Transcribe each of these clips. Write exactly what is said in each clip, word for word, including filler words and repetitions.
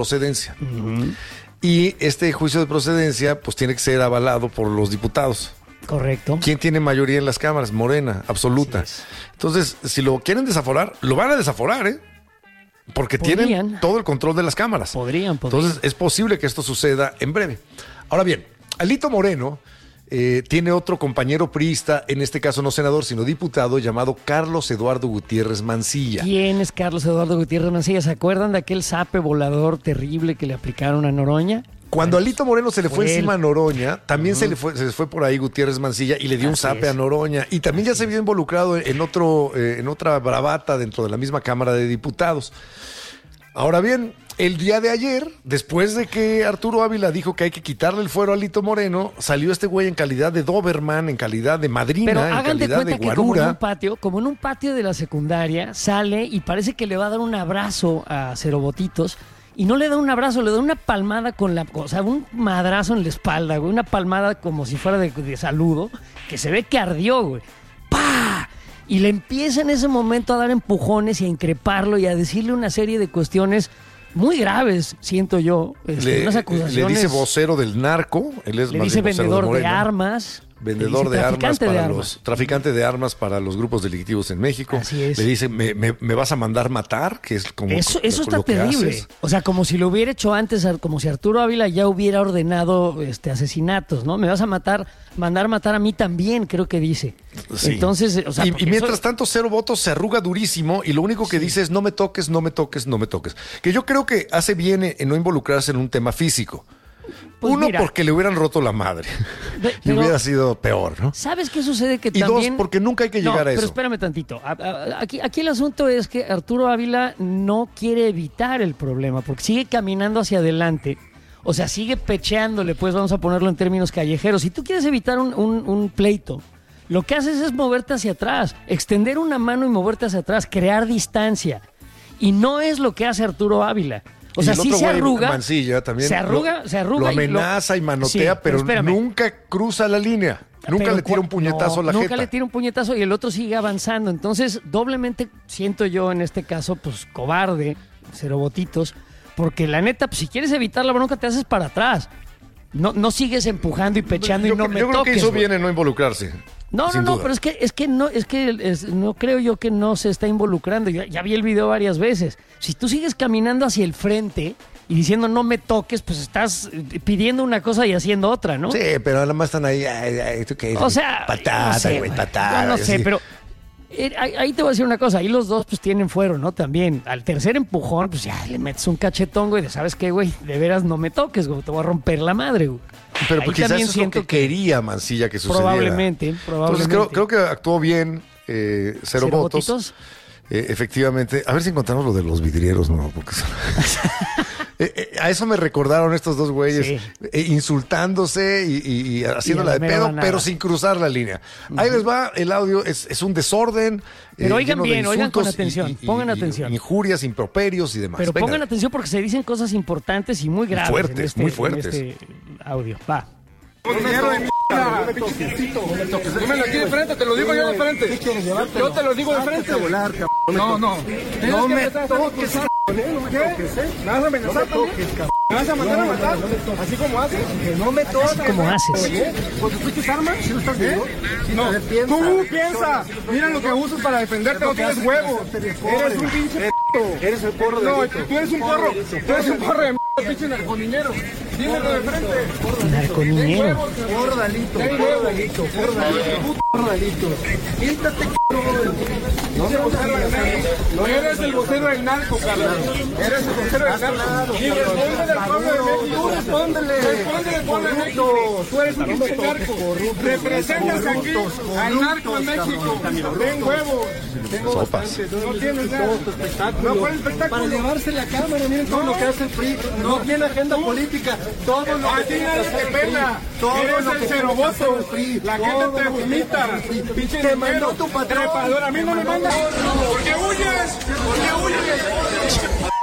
procedencia. Uh-huh. Y este juicio de procedencia pues tiene que ser avalado por los diputados. Correcto. ¿Quién tiene mayoría en las cámaras? Morena, absoluta. Entonces, si lo quieren desaforar, lo van a desaforar, ¿eh? Porque Podrían. tienen todo el control de las cámaras. Podrían, podrían. Entonces, es posible que esto suceda en breve. Ahora bien, Alito Moreno eh, tiene otro compañero priista, en este caso no senador, sino diputado, llamado Carlos Eduardo Gutiérrez Mancilla. ¿Quién es Carlos Eduardo Gutiérrez Mancilla? ¿Se acuerdan de aquel zape volador terrible que le aplicaron a Noroña? Cuando a Alito Moreno se le fue Fue encima a él. Noroña, también Uh-huh. se le fue, se le fue por ahí Gutiérrez Mancilla y le dio un Así zape es. a Noroña. Y también ya se vio involucrado en otro, eh, en otra bravata dentro de la misma Cámara de Diputados. Ahora bien, el día de ayer, después de que Arturo Ávila dijo que hay que quitarle el fuero a Alito Moreno, salió este güey en calidad de Doberman, en calidad de madrina, Pero en hagan de calidad de cuenta que como en un guarura. patio, como en un patio de la secundaria, sale y parece que le va a dar un abrazo a Cerobotitos. Y no le da un abrazo, le da una palmada con la... O sea, un madrazo en la espalda, güey. Una palmada como si fuera de, de saludo, que se ve que ardió, güey. ¡Pah! Y le empieza en ese momento a dar empujones y a increparlo y a decirle una serie de cuestiones muy graves, siento yo. Este, Le, unas le acusaciones. dice vocero del narco, él es Le más dice bien vocero vendedor de Moreno. armas. Vendedor Le dice de armas traficante para de los armas. traficante de armas para los grupos delictivos en México. Así es. Le dice, ¿me, me, me vas a mandar matar? Que es como Eso, eso lo- está lo que terrible. haces. O sea, como si lo hubiera hecho antes, como si Arturo Ávila ya hubiera ordenado este, asesinatos, ¿no? Me vas a matar, mandar matar a mí también, creo que dice. Sí. Entonces, o sea, y, y porque mientras eso- tanto, Cero Votos se arruga durísimo y lo único que dice es no me toques, no me toques, no me toques. Que yo creo que hace bien en no involucrarse en un tema físico. Pues Uno, mira. porque le hubieran roto la madre. Ve- Y pero- hubiera sido peor, ¿no? ¿Sabes qué sucede? Que Y dos, también... porque nunca hay que No, llegar a pero eso. espérame tantito. A- a- Aquí, aquí el asunto es que Arturo Ávila no quiere evitar el problema, porque sigue caminando hacia adelante. O sea, sigue pecheándole, pues vamos a ponerlo en términos callejeros. Si tú quieres evitar un, un- un pleito, lo que haces es moverte hacia atrás, extender una mano y moverte hacia atrás, crear distancia. Y no es lo que hace Arturo Ávila. O Y sea, el sí otro se güey, arruga. Mancilla, también se arruga, lo- se arruga. Lo y amenaza y manotea, Sí, pero pero espérame. nunca cruza la línea. Nunca Pero le tira un cua- puñetazo no, a la nunca jeta. le tira un puñetazo y el otro sigue avanzando. Entonces, doblemente siento yo en este caso, pues, cobarde, cero votitos, porque la neta, pues, si quieres evitar la bronca, te haces para atrás. No, no sigues empujando y pechando yo y no cre- me yo creo toques. que hizo güey. bien en no involucrarse. No, no, sin no, duda. pero es que, es que no, es que es- no creo yo que no se está involucrando. Ya, ya vi el video varias veces. Si tú sigues caminando hacia el frente y diciendo no me toques, pues estás eh, pidiendo una cosa y haciendo otra, ¿no? Sí, pero nada más están ahí. Ay, ay, ¿tú qué? O sea, patada, no sé, güey, güey. patada. Yo no y sé, así. pero eh, ahí, ahí te voy a decir una cosa. Ahí los dos pues tienen fuero, ¿no? También. Al tercer empujón, pues ya le metes un cachetón, güey, de ¿sabes qué, güey? De veras no me toques, güey. Te voy a romper la madre, güey. Pero Ahí pues, quizás también eso es lo siento que quería Mancilla que sucediera. Probablemente, probablemente. Entonces creo, creo que actuó bien, eh, cero, ¿Cero votos. votitos? Eh, efectivamente. A ver si encontramos lo de los vidrieros, ¿no? Porque son- Eh, eh, a eso me recordaron estos dos güeyes, Sí. eh, insultándose y, y- y haciéndola Y a de la mera pedo, banada. pero sin cruzar la línea. Ahí les va, el audio es, es un desorden. Pero oigan lleno de bien, oigan con insultos y- atención, y- pongan y- atención. Injurias, improperios y demás. Pero Venga. pongan atención porque se dicen cosas importantes y muy graves. fuertes, en este, muy fuertes. en este audio. Va. Dinero de mierda. Dímelo aquí de frente, te lo digo yo de frente. Yo te lo digo de frente. No, no. No me toques, ¿qué? ¿Me vas a amenazar también? ¿Me vas a mandar a matar? Así como haces. No me toques. Así como haces. ¿Cuando fuiste armas? ¿Sí lo estás viendo? No. Tú piensa. Mira lo que usas para defenderte, no tienes huevos. Eres un pinche p***. Eres el porro de No, tú eres un porro. Tú eres un porro de mierda, pinche narconiñero. Dímelo de frente. Narconiñero. Gordalito, gordalito, gordalito, gordalito. Quítate, no se no eres el vocero del narco, Carlos. Eres el vocero del narco. Y responde del pueblo de México. Tú respóndele. Responde del pueblo de México. Tú eres un pinche narco. Representas aquí al narco en México. Ten huevos. Sopas. No tienes nada. No fue el espectáculo. Para llevarse la cámara, miren todo lo que hace el P R I. No tiene agenda política. Todo lo A ti nadie te pela. Eres el cero voto. La gente te vomita. Pinche Te mandó tu patrón. trepador. A mí no me manda. ¿Por qué huyes? ¿Por qué huyes?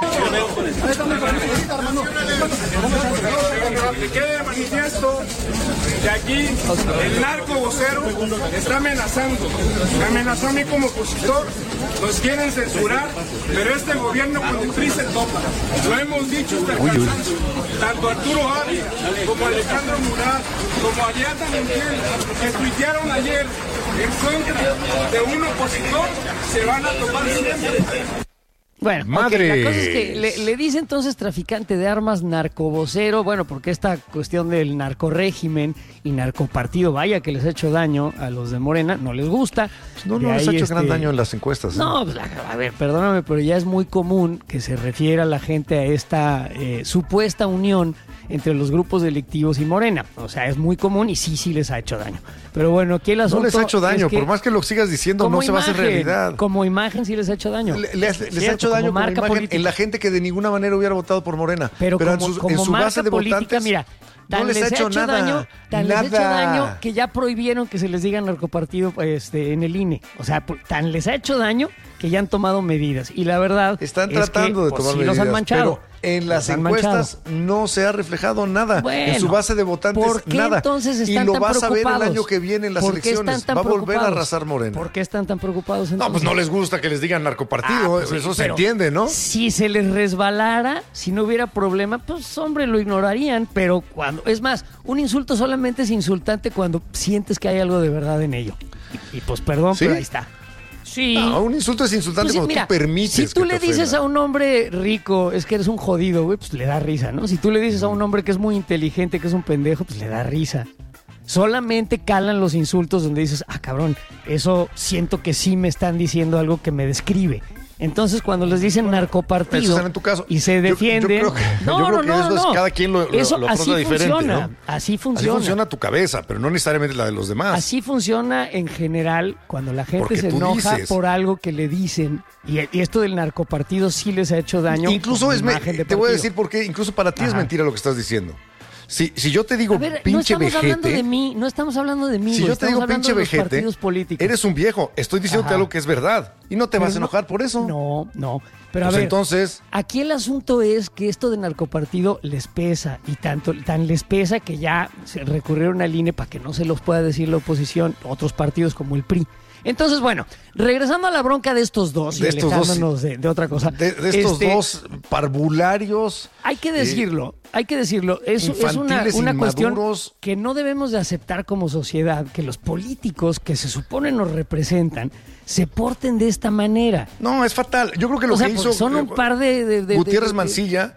Que quede de manifiesto que aquí el narco vocero está amenazando. Me amenazó a mí como opositor, nos quieren censurar, pero este gobierno con el P R I se topa. Lo hemos dicho hasta el cansancio. Tanto Arturo Ávila como Alejandro Murat, como Ariadna Montiel, que tuitearon ayer en contra de un opositor, se van a topar siempre. Bueno, Madre. Okay, la cosa es que le, le dice entonces traficante de armas, narcovocero, bueno, porque esta cuestión del narcorégimen y narcopartido, vaya que les ha hecho daño a los de Morena, no les gusta. No, no De les ahí, ha hecho este, gran daño en las encuestas. ¿eh? No, pues, a ver, perdóname, pero ya es muy común que se refiera la gente a esta eh, supuesta unión entre los grupos delictivos y Morena. O sea, es muy común y sí, sí les ha hecho daño. Pero bueno, aquí el asunto No les ha hecho daño, es que por más que lo sigas diciendo, no se va a hacer realidad. Como imagen sí les ha hecho daño. Le- les, les ha Cierto, hecho daño como como marca imagen política. en la gente que de ninguna manera hubiera votado por Morena. Pero, Pero como, en, sus- como en su marca base de política, votantes mira, tan no les ha hecho nada. daño, tan nada. les ha hecho daño que ya prohibieron que se les diga narcopartido este, en el I N E. O sea, por- tan les ha hecho daño que ya han tomado medidas. Y la verdad Están es tratando que, de pues, tomar sí medidas, los han manchado. pero en las Los han encuestas no se ha reflejado nada. Bueno, en su base de votantes, ¿por qué nada. entonces y están lo tan vas a ver el preocupados? año que viene en las ¿Por qué están elecciones. tan Va a volver a preocupados? arrasar Morena. ¿Por qué están tan preocupados entonces? No, pues no les gusta que les digan narcopartido. Ah, pues, eso se pero entiende, ¿no? Si se les resbalara, si no hubiera problema, pues hombre, lo ignorarían. Pero cuando, es más, un insulto solamente es insultante cuando sientes que hay algo de verdad en ello. Y, y, pues perdón, ¿Sí? pero ahí está. Sí. No, un insulto es insultante Pues, cuando mira, tú permites. si tú que le te dices ofenda. a un hombre rico, es que eres un jodido, güey, pues le da risa, ¿no? Si tú le dices a un hombre que es muy inteligente, que es un pendejo, pues le da risa. Solamente calan los insultos donde dices, ah, cabrón, eso siento que sí me están diciendo algo que me describe. Entonces, cuando les dicen narcopartido Eso será en tu caso. y se Yo- yo defienden... creo que- no, yo creo no, que no, eso es no. cada quien lo- lo- Eso lo así afronta diferente, funciona, ¿no? así funciona. Así funciona tu cabeza, pero no necesariamente la de los demás. Así funciona en general cuando la gente Porque se tú enoja dices. por algo que le dicen. Y, y esto del narcopartido sí les ha hecho daño. Incluso como es me- imagen de te voy a partido. decir por qué, incluso para ti es Ajá. mentira lo que estás diciendo. Si, si yo te digo A ver, no pinche estamos hablando de vejete, mí, no estamos hablando de mí, si güey, yo te estamos digo hablando pinche de los vejete, partidos políticos. eres un viejo. Estoy diciéndote Ajá. algo que es verdad y no te Pero vas a no- enojar por eso. No, no. Pero Pues a ver, entonces, aquí el asunto es que esto de narcopartido les pesa y tanto tan les pesa que ya se recurrieron al I N E para que no se los pueda decir la oposición, otros partidos como el P R I. Entonces, bueno, regresando a la bronca de estos dos De y estos dos, alejándonos de, de otra cosa. de, de estos este, dos parvularios, Hay que decirlo, hay que decirlo. Es, es una, infantiles, una cuestión inmaduros. que no debemos de aceptar como sociedad, que los políticos que se supone nos representan se porten de esta manera. no, es fatal. Yo creo que lo O sea, que porque hizo son un eh, par de... de- de- Gutiérrez de- de- Mancilla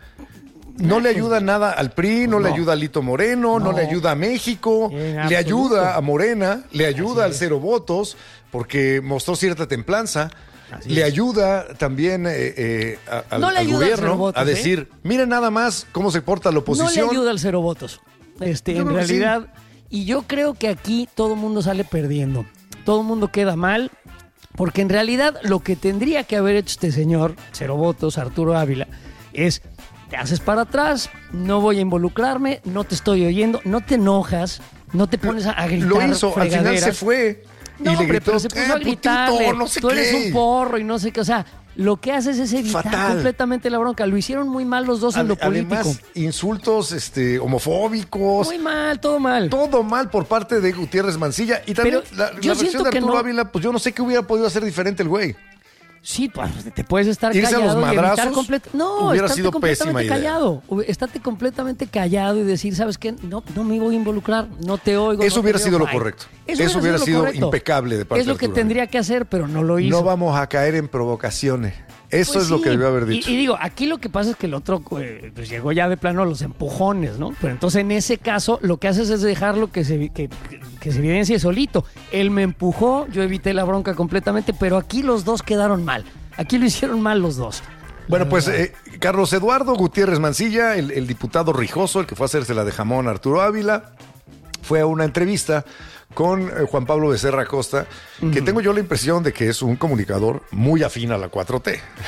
no le ayuda nada al P R I, no, le No. ayuda a Lito Moreno, no, No. le ayuda a México, En le absoluto. ayuda a Morena, le ayuda Así al es. cero votos porque mostró cierta templanza, Así le es. ayuda también eh, eh, a- al, No le al ayuda al cero gobierno votos, a decir, miren nada más cómo se porta la No oposición. le ayuda al cero votos. Este, Yo en creo que realidad, y yo creo que aquí todo el mundo sale perdiendo. Todo el mundo queda mal, porque en realidad lo que tendría que haber hecho este señor, cero votos, Arturo Ávila, es te haces para atrás, no voy a involucrarme, no te estoy oyendo, no te enojas, no te pones a, a gritar Lo hizo, al final fregaderas. se fue y No, le hombre, gritó, pero se puso "Eh, a gritarle, putito, no sé tú eres qué". un porro y no sé qué, o sea, lo que haces es evitar Fatal. completamente la bronca. Lo hicieron muy mal los dos en lo Ade- político. Además, insultos este, homofóbicos. Muy mal, todo mal. Todo mal por parte de Gutiérrez Mancilla. Y también Pero la, la yo versión siento de que Arturo no. Ávila, pues yo no sé qué hubiera podido hacer diferente el güey. Sí, pues te puedes estar Irse a callado los y evitar madrazos complet- No, hubiera estate sido completamente pésima idea. callado. Hub- Estate completamente callado y decir, ¿sabes qué? No, no me voy a involucrar, no te oigo. Eso no te hubiera veo, sido lo bye. correcto. Eso hubiera lo sido correcto. impecable de parte Es lo de que Arturo tendría que hacer, pero no lo hizo. No vamos a caer en provocaciones. Eso Pues es lo sí. que debió haber Y- dicho. Y, digo, aquí lo que pasa es que el otro eh, pues llegó ya de plano a los empujones, ¿no? Pero entonces en ese caso lo que haces es dejarlo que se, que, que se evidencie solito. Él me empujó, yo evité la bronca completamente, pero aquí los dos quedaron mal. Aquí lo hicieron mal los dos. Bueno, La pues verdad. eh, Carlos Eduardo Gutiérrez Mancilla, el, el diputado rijoso, el que fue a hacerse la de jamón a Arturo Ávila, fue a una entrevista con eh, Juan Pablo Becerra Costa, que tengo yo la impresión de que es un comunicador muy afín a la cuatro T.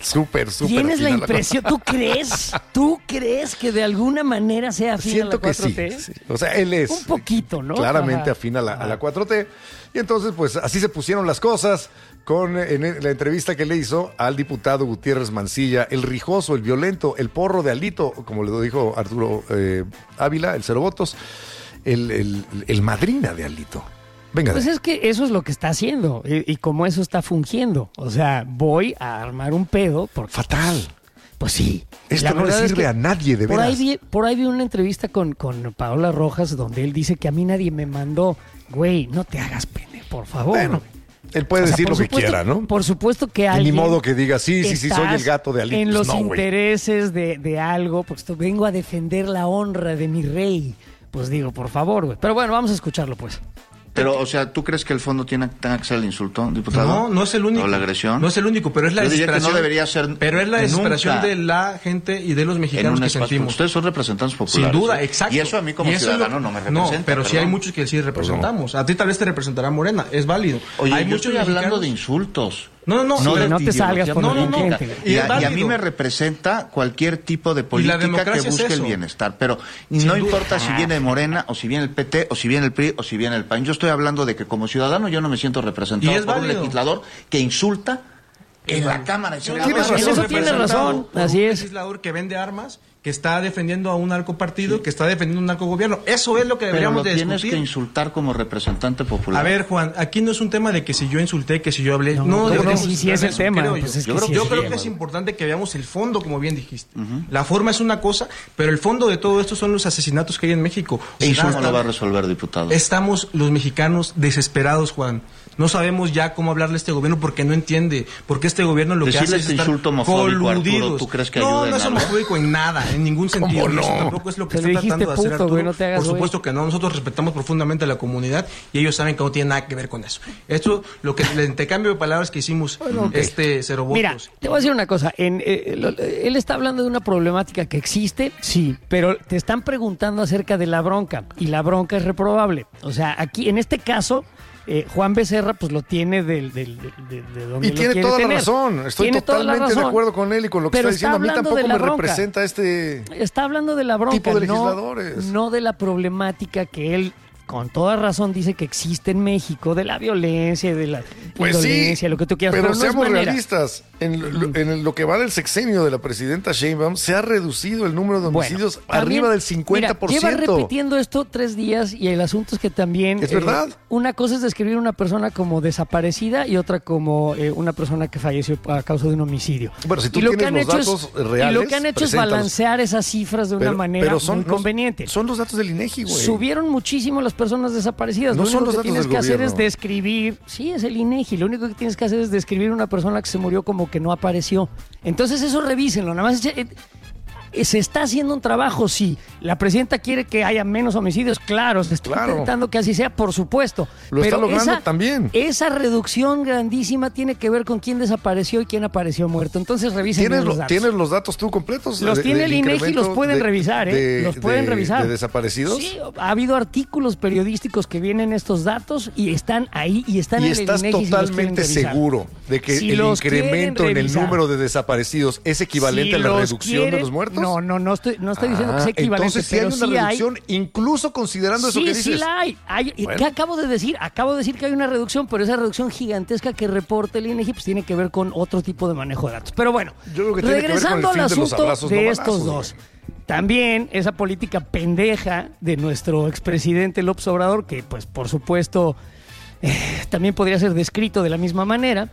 Súper, súper. ¿Tienes la afín a impresión? ¿Tú crees? ¿Tú crees que de alguna manera sea afín Siento a la cuatro T? que sí, sí. O sea, él es. Un poquito, ¿no? Claramente Ajá. afín a la, a la cuatro T. Y entonces, pues así se pusieron las cosas con en la entrevista que le hizo al diputado Gutiérrez Mancilla, el rijoso, el violento, el porro de Alito, como le dijo Arturo eh, Ávila, el cero votos, el, el, el madrina de Alito. Venga. Pues es que eso es lo que está haciendo y, y como eso está fungiendo. O sea, voy a armar un pedo porque... Fatal. Pues sí. Esto La no le verdad es sirve que a nadie, de por veras. ahí, vi, por ahí vi una entrevista con, con Paola Rojas donde él dice que a mí nadie me mandó. Güey, no te hagas pene, por favor. Bueno, él puede O sea, decir por lo que supuesto- quiera, ¿no? Por supuesto que Y alguien... ni modo que diga, sí, sí, sí, soy el estás gato de Alito. En Pues los no, güey. intereses de, de algo, pues esto, vengo a defender la honra de mi rey. Pues digo, por favor, güey. Pero bueno, vamos a escucharlo, pues. Pero, o sea, ¿tú crees que el fondo tiene, tenga que ser el insulto, diputado? No, no es el único. ¿O la agresión? No es el único, pero es la Yo diría que desesperación. no debería ser Pero es la desesperación nunca de la gente y de los en mexicanos un que espacio. sentimos. Ustedes son representantes Sin populares. duda, ¿eh? exacto. Y eso a mí como Y eso es ciudadano lo- no me representa. No, pero sí hay perdón. muchos que sí representamos. A ti tal vez te representará Morena, es válido. Oye, hay yo muchos estoy hablando mexicanos- de insultos. No, no, no. Sí, pero- no te salgas por No, la no, no. tangente. Y, Y es a, y a mí válido. me representa cualquier tipo de Y la política que democracia es busque el eso. bienestar. Pero Sin no duda. importa si viene Morena, o si viene el P T, o si viene el P R I, o si viene el P A N. Yo estoy hablando de que como ciudadano yo no me siento representado Y es por un válido. legislador que insulta en la Cámara de Tienes Senadores. razón. Eso tiene razón, Por así un es. legislador que vende armas, que está defendiendo a un narcopartido, que está defendiendo un narcogobierno. Eso es lo que Pero deberíamos lo de tienes discutir. que insultar como representante popular. A ver, Juan, aquí no es un tema de que si yo insulté, que si yo hablé. No, No, creo deberíamos que sí, sí hablar es de el eso, tema, creo pues yo. es que yo creo, sí yo es el creo tema. que es importante que veamos el fondo, como bien dijiste. La forma es una cosa, pero el fondo de todo esto son los asesinatos que hay en México. ¿E eso Estamos- no lo va a resolver, diputado? Estamos los mexicanos desesperados, Juan. No sabemos ya cómo hablarle a este gobierno porque no entiende. Porque este gobierno lo que Decirle hace es este estar insulto homofóbico, Arturo, coludidos. ¿tú crees que no, ayuda en no es algo? homofóbico en nada, en ningún sentido. ¿Cómo no? Eso tampoco es lo que Te está dijiste tratando de hacer puto, Arturo. güey, no te hagas Por güey. supuesto que no. Nosotros respetamos profundamente a la comunidad y ellos saben que no tiene nada que ver con eso. Esto, lo que el intercambio de palabras que hicimos, este cero votos. Mira, te voy a decir una cosa. En, eh, lo- él está hablando de una problemática que existe, sí, pero te están preguntando acerca de la bronca y la bronca es reprobable. O sea, aquí, en este caso, eh, Juan Becerra pues lo tiene del, del, del- de, de donde Y lo tiene quiere toda la tener. razón. Estoy Tiene toda la totalmente de razón. acuerdo con él y con lo que Pero está diciendo. A mí hablando tampoco de la me bronca. representa este... Está hablando de la bronca, tipo de no- legisladores. no de la problemática que él con toda razón dice que existe en México, de la violencia, de la Pues sí, indolencia, lo que tú quieras. pero, Pero, no es seamos manera. realistas. En lo, en lo que va del sexenio de la presidenta Sheinbaum, se ha reducido el número de Bueno, homicidios también, arriba del cincuenta por ciento. Mira, lleva repitiendo esto tres días y el asunto es que también... Es verdad. Una cosa es describir a una persona como desaparecida y otra como eh, una persona que falleció a causa de un homicidio. Bueno, si tú Y lo que tienes han los hecho datos es, reales, Y lo que han hecho es preséntalos. balancear esas cifras de una Pero- manera pero son muy los- conveniente. Son los datos del INEGI, güey. Subieron muchísimo las personas desaparecidas. No lo son único los que datos tienes del que hacer gobierno. es describir, sí, es el INEGI, lo único que tienes que hacer es describir una persona que se murió como que no apareció. Entonces eso revísenlo, nada más eh, eh, se está haciendo un trabajo, sí. La presidenta quiere que haya menos homicidios, claro, se está Claro. intentando que así sea, por supuesto. Lo está pero logrando esa, también. Esa reducción grandísima tiene que ver con quién desapareció y quién apareció muerto. Entonces revisen ¿Tienes, bien los lo- datos. ¿Tienes los datos tú completos? Los de- tiene del el INEGI, incremento los pueden de- revisar, ¿eh? de- los pueden de- revisar. ¿De desaparecidos? Sí, ha habido artículos periodísticos que vienen estos datos y están ahí y están Y en estás el INEGI si los quieren totalmente revisar. seguro de que Si el los quieren incremento en el revisar. número de desaparecidos es equivalente Si a la los reducción de quieren- los muertos. No, no, no estoy, no estoy diciendo Ah, que sea equivalente, entonces sí hay pero una sí hay. reducción, incluso considerando eso Sí, que sí dices. la hay. Hay- Bueno. ¿Qué acabo de decir? Acabo de decir que hay una reducción, pero esa reducción gigantesca que reporta el INEGI pues tiene que ver con otro tipo de manejo de datos. Pero bueno, Yo creo que tiene que ver con el regresando fin al de los asunto abrazos, de no estos balazos, dos. güey. También esa política pendeja de nuestro expresidente López Obrador, que pues por supuesto eh, también podría ser descrito de la misma manera,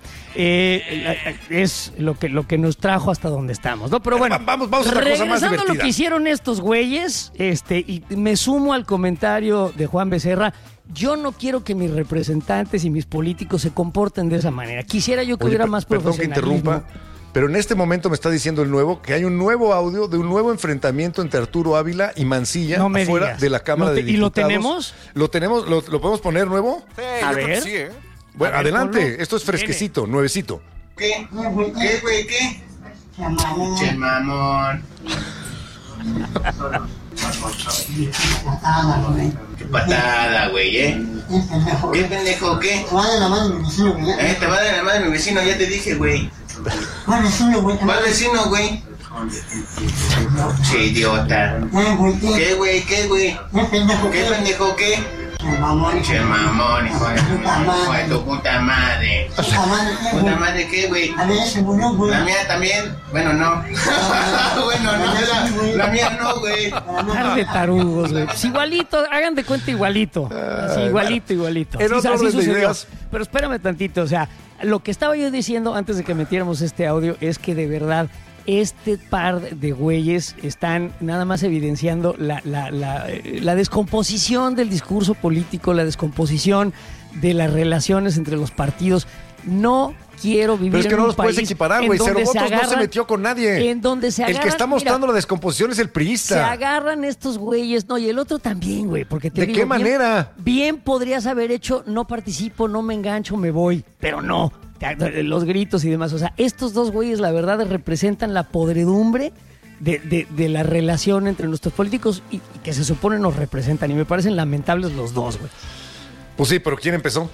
eh, es lo que, lo que nos trajo hasta donde estamos, ¿no? Pero bueno, Va- vamos- vamos a otra cosa más regresando a lo divertida. que hicieron estos güeyes, este, y me sumo al comentario de Juan Becerra. Yo no quiero que mis representantes y mis políticos se comporten de esa manera. Quisiera yo que Oye, hubiera per- más perdón que profesionalismo. interrumpa, pero en este momento me está diciendo el nuevo que hay un nuevo audio de un nuevo enfrentamiento entre Arturo Ávila y Mancilla No me afuera digas. de la Cámara ¿Lo de te- y lo Diputados. tenemos? ¿Lo tenemos? ¿Lo, lo podemos poner nuevo? A ver. Bueno, A ver, adelante. ponlo. Esto es fresquecito, nuevecito. ¿Qué? ¿Qué, güey? ¿Qué? Che, mamón. Qué patada, güey, ¿eh? ¿Qué pendejo, qué? ¿Eh? Te va a dar la madre mi vecino, ya te dije, güey. ¿Cuál vecino, güey? ¿Cuál vecino, güey? Che, idiota. ¿Qué, güey? ¿Qué, güey? ¿Qué, pendejo? ¿Qué? Che, mamón, hijo de tu hijo de tu puta madre. ¿Puta madre qué, güey? La mía también. Bueno, no. Bueno, no. La, la mía no, güey. Par de tarugos, güey. Pues igualito, hagan de cuenta igualito. Así, igualito, igualito. En Sí, otro así orden de sucedió. ideas. Pero espérame tantito, o sea, lo que estaba yo diciendo antes de que metiéramos este audio es que de verdad este par de güeyes están nada más evidenciando la, la, la, la descomposición del discurso político, la descomposición de las relaciones entre los partidos. No quiero vivir Pero es que en no un los puedes país equiparar, en güey. donde Cero se votos no se agarran- metió con nadie. En donde se El agarran, que está mostrando mira, la descomposición es el se priista. agarran estos güeyes, no, y el otro también, güey, porque te ¿De digo, qué bien- manera? Bien podrías haber hecho, no participo, no me engancho, me voy, pero no, los gritos y demás. O sea, estos dos güeyes, la verdad, representan la podredumbre de, de, de la relación entre nuestros políticos y, y que se supone nos representan. Y me parecen lamentables los dos, güey. Pues sí, pero ¿quién empezó?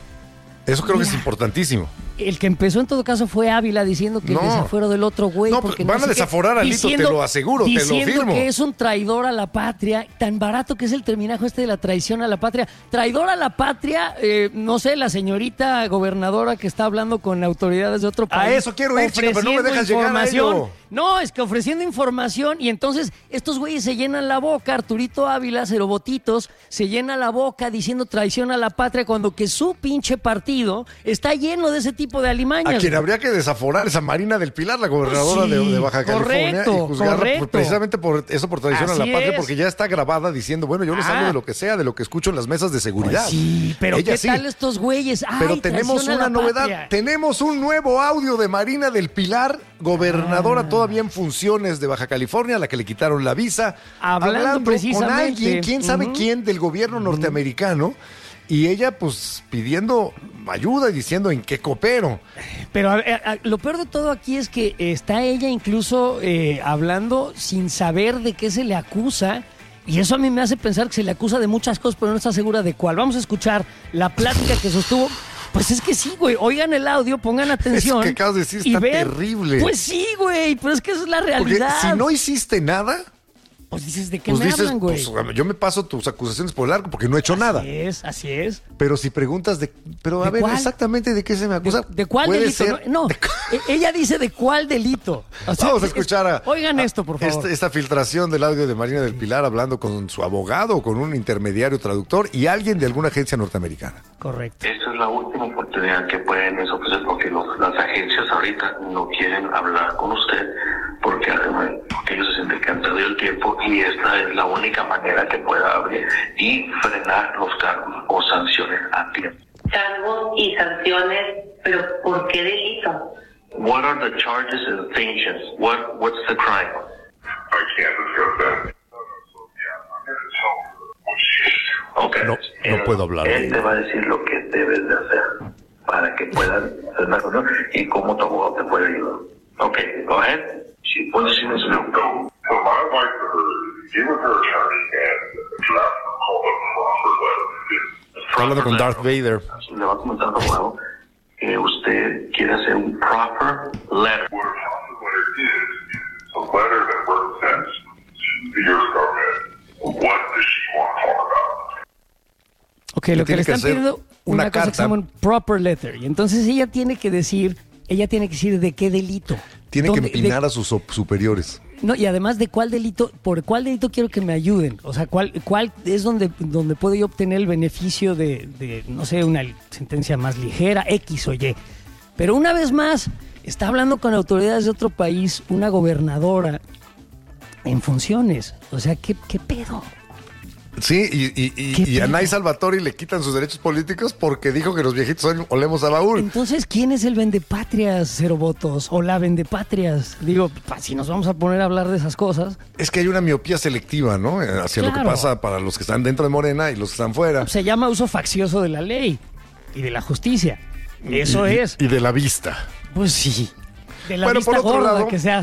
Eso creo que es Mira. importantísimo. El que empezó en todo caso fue Ávila diciendo que No. el desafuero del otro güey. No, porque van a sé qué. desaforar a Lito, te lo aseguro, te lo diciendo firmo. que es un traidor a la patria, tan barato que es el terminajo este de la traición a la patria. Traidor a la patria, eh, no sé, la señorita gobernadora que está hablando con autoridades de otro A país. eso quiero ir, chica, pero no me ofreciendo dejas llegar a información. ello. No, es que ofreciendo información y entonces estos güeyes se llenan la boca, Arturito Ávila, Cerobotitos, se llena la boca diciendo traición a la patria cuando que su pinche partido está lleno de ese tipo de alimañas. A quien güey. habría que desaforar es a Marina del Pilar, la gobernadora Sí, de, de Baja California, correcto, y juzgarla correcto. por- precisamente por eso, por traición a Así la patria, es. porque ya está grabada diciendo, bueno, yo les Ah. hablo de lo que sea, de lo que escucho en las mesas de seguridad. Pues sí, pero Ella ¿qué sí. tal estos güeyes? Ay, Pero tenemos traición a una la novedad, patria. tenemos un nuevo audio de Marina del Pilar, gobernadora todavía en funciones de Baja California, a la que le quitaron la visa, Hablando con precisamente. alguien, quién sabe Ujú. quién, del gobierno norteamericano, y ella pues pidiendo ayuda y diciendo en qué coopero. Pero a ver, a- lo peor de todo aquí es que está ella incluso eh, hablando sin saber de qué se le acusa. Y eso a mí me hace pensar que se le acusa de muchas cosas, pero no está segura de cuál. Vamos a escuchar la plática que sostuvo. Pues es que sí, güey. Oigan el audio, pongan atención. Eso que acabas de decir y está vean. terrible. Pues sí, güey. Pero es que esa es la Porque realidad. si no hiciste nada, Pues dices, ¿de qué pues me dices, hablan, güey? pues, yo me paso tus acusaciones por el arco porque no he hecho nada. Así es, así es. Pero si preguntas de, pero a ¿De ver, cuál? exactamente de qué se me acusa. ¿De, de cuál Puede delito? ser- No, no, de- e- ella dice de cuál delito. O sea, Vamos a es- escuchar a. Oigan a- esto, por favor. Esta, esta filtración del audio de Marina del Pilar hablando con su abogado o con un intermediario traductor y alguien de alguna agencia norteamericana. Correcto. Esta es la última oportunidad que pueden ofrecer porque los- las agencias ahorita no quieren hablar con usted porque, además, porque ellos se sienten que han perdido el tiempo y esta es la única manera que pueda abrir y frenar los cargos o sanciones a tiempo. Cargos y sanciones, pero ¿por qué delito? What are the charges and sanctions? What What's the crime? I can't discuss that. Okay. No, no puedo hablar de Él ello. te va a decir lo que debes de hacer para que puedan hacer la cosa y cómo tu abogado te puede ayudar. Okay, go ahead. She puede decir eso. No. So my advice to her is get with her attorney and draft what's called a proffer letter. Está hablando con Darth Vader. Le va a comentar al abogado que usted quiere hacer un proper letter. What a proffer letter is, is a letter that represents to the U S government what does she want to talk about. Ok, lo que tiene le que están hacer pidiendo una, una cosa que carta. se llama un proper letter. Y entonces ella tiene que decir, ella tiene que decir de qué delito. Tiene que Dónde- empinar de- a sus op- superiores. No, y además de cuál delito, por cuál delito quiero que me ayuden. O sea, cuál, cuál es donde, donde puedo yo obtener el beneficio de, de, no sé, una sentencia más ligera, X o Y. Pero una vez más, está hablando con autoridades de otro país, una gobernadora en funciones. O sea, ¿qué, qué pedo? Sí, y, y, y, ¿Qué y a pedo? Nay Salvatori le quitan sus derechos políticos porque dijo que los viejitos son- olemos a baúl. Entonces, ¿quién es el vendepatrias, cero votos? O la vendepatrias. Digo, pa- si nos vamos a poner a hablar de esas cosas, Es que hay una miopía selectiva, ¿no? Eh, Hacia lo que Claro. pasa para los que están dentro de Morena y los que están fuera. se llama uso faccioso de la ley y de la justicia. Eso Y- es. Y de la vista. Pues sí. De la Bueno, vista por otro gorda lado- que se hacen.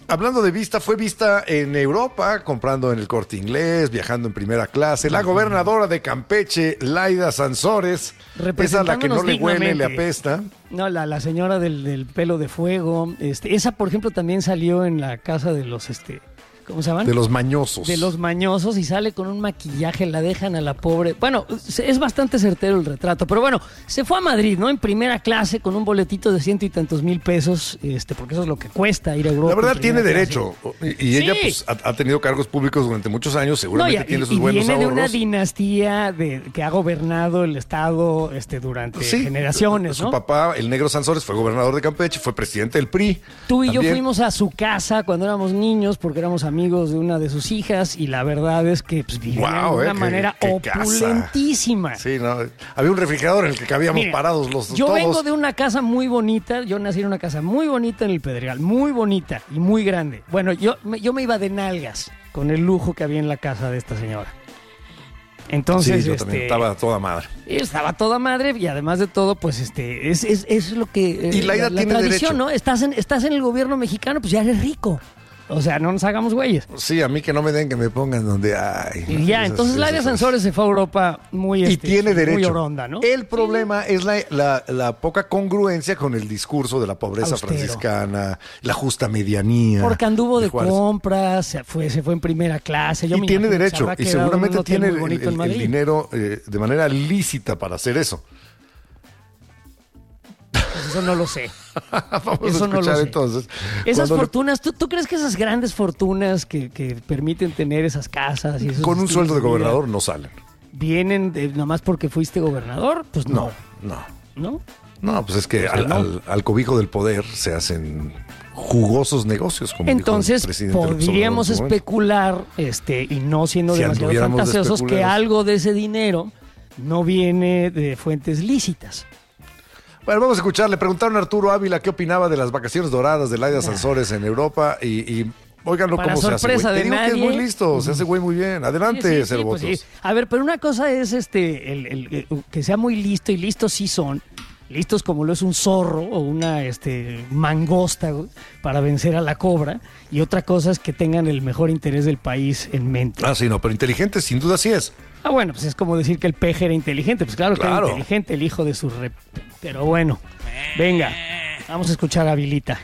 hablando de vista, fue vista en Europa, comprando en el Corte Inglés, viajando en primera clase. La gobernadora de Campeche, Laida Sansores, esa a la que no le huele, le apesta. No, la, la señora del, del pelo de fuego. Este, esa, por ejemplo, también salió en la casa de los... este ¿Cómo se llaman? De los mañosos. De los mañosos y sale con un maquillaje, la dejan a la pobre. Bueno, es bastante certero el retrato, pero bueno, se fue a Madrid, ¿no? En primera clase con un boletito de ciento y tantos mil pesos, este, porque eso es lo que cuesta ir a Europa. La verdad tiene clase. derecho. Y, y sí. ella pues ha, ha tenido cargos públicos durante muchos años, seguramente no, y, tiene sus y buenos viene ahorros. de una dinastía de, que ha gobernado el estado este, durante sí, generaciones, ¿no? Su papá, el Negro Sansores, fue gobernador de Campeche, fue presidente del P R I. Tú y también. yo fuimos a su casa cuando éramos niños porque éramos amigos de una de sus hijas y la verdad es que pues, vivían wow, de una eh, manera qué, qué opulentísima. Casa. Sí, no, había un refrigerador en el que cabíamos Mira, parados los yo todos. Yo vengo de una casa muy bonita, yo nací en una casa muy bonita en el Pedregal, muy bonita y muy grande. Bueno, yo, yo me iba de nalgas con el lujo que había en la casa de esta señora. Entonces, sí, yo este, también estaba toda madre. Estaba toda madre y además de todo, pues este es, es, es lo que... Y Laida la, la tiene tradición, derecho. ¿no? Estás en, estás en el gobierno mexicano, pues ya eres rico. O sea, no nos hagamos güeyes. Sí, a mí que no me den, que me pongan donde hay. Y ya, esas, entonces Laida Sansores se fue a Europa muy y este, tiene derecho. Muy oronda, ¿no? El problema sí. es la, la, la poca congruencia con el discurso de la pobreza Austero. franciscana, la justa medianía. Porque anduvo de, de Juárez. compras, se fue, se fue en primera clase. Yo y me tiene derecho, y seguramente tiene el, el, el, el dinero eh, de manera lícita para hacer eso. Pues eso no lo sé. Vamos eso a escuchar no lo sé. entonces. Esas Cuando fortunas, ¿tú, ¿tú crees que esas grandes fortunas que, que permiten tener esas casas y esos con un sueldo de vida, gobernador no salen? ¿Vienen de, nomás porque fuiste gobernador? Pues no. No, no. ¿No? No, pues es que o sea, al, no. al, al cobijo del poder se hacen jugosos negocios, como entonces dijo el presidente podríamos López Obrador en su especular, este, y no siendo si demasiado fantasiosos, de que algo de ese dinero no viene de fuentes lícitas. Bueno, vamos a escuchar. Le preguntaron a Arturo Ávila qué opinaba de las vacaciones doradas de Laida Sansores en Europa y, y óiganlo cómo se hace, güey. Te digo nadie. que es muy listo, se hace güey muy bien. Adelante, sí, sí, Cero sí, Votos. Pues sí. A ver, pero una cosa es este el, el, el, que sea muy listo, y listos sí son, listos como lo es un zorro o una este mangosta para vencer a la cobra, y otra cosa es que tengan el mejor interés del país en mente. Ah, sí, no, pero inteligente sin duda sí es. Ah, bueno, pues es como decir que el peje era inteligente. Pues claro, claro. que era inteligente el hijo de su rep... Pero bueno, venga, vamos a escuchar a Vilita.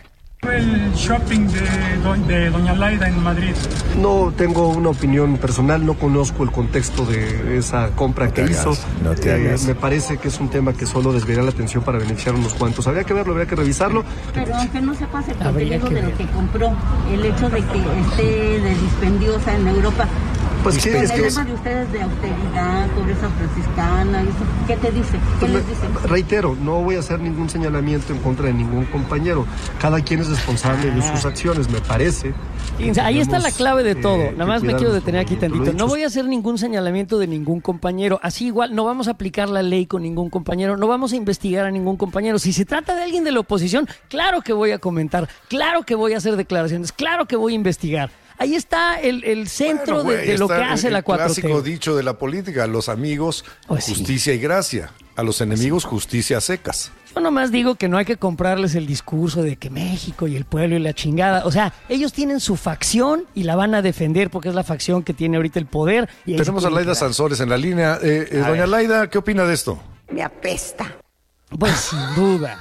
El shopping de, do, de Doña Laida en Madrid. No tengo una opinión personal, no conozco el contexto de esa compra no que hagas, hizo. No te hagas. Eh, me parece que es un tema que solo desviará la atención para beneficiar unos cuantos. Habría que verlo, habría que revisarlo. Pero aunque no se pase el contenido de lo que compró, el hecho de que esté de dispendiosa en Europa. Pues que el es que tema es... de ustedes de austeridad, pobreza franciscana, ¿qué te dice? ¿Qué pues les dice? Reitero, no voy a hacer ningún señalamiento en contra de ningún compañero. Cada quien es responsable de sus acciones, me parece. Fíjense, ahí está la clave de todo. Nada más me quiero detener aquí tantito. No voy a hacer ningún señalamiento de ningún compañero. Así igual, no vamos a aplicar la ley con ningún compañero. No vamos a investigar a ningún compañero. Si se trata de alguien de la oposición, claro que voy a comentar. Claro que voy a hacer declaraciones. Claro que voy a investigar. Ahí está el, el centro bueno, güey, de, de lo que hace el, la cuatro T. El clásico dicho de la política: a los amigos, pues justicia sí. y gracia. A los enemigos, sí. justicia a secas. Yo nomás digo que no hay que comprarles el discurso de que México y el pueblo y la chingada. O sea, ellos tienen su facción y la van a defender porque es la facción que tiene ahorita el poder. Y tenemos a Laida Sansores en la línea. Eh, eh, doña ver. Laida, ¿qué opina de esto? Me apesta. Pues sin duda.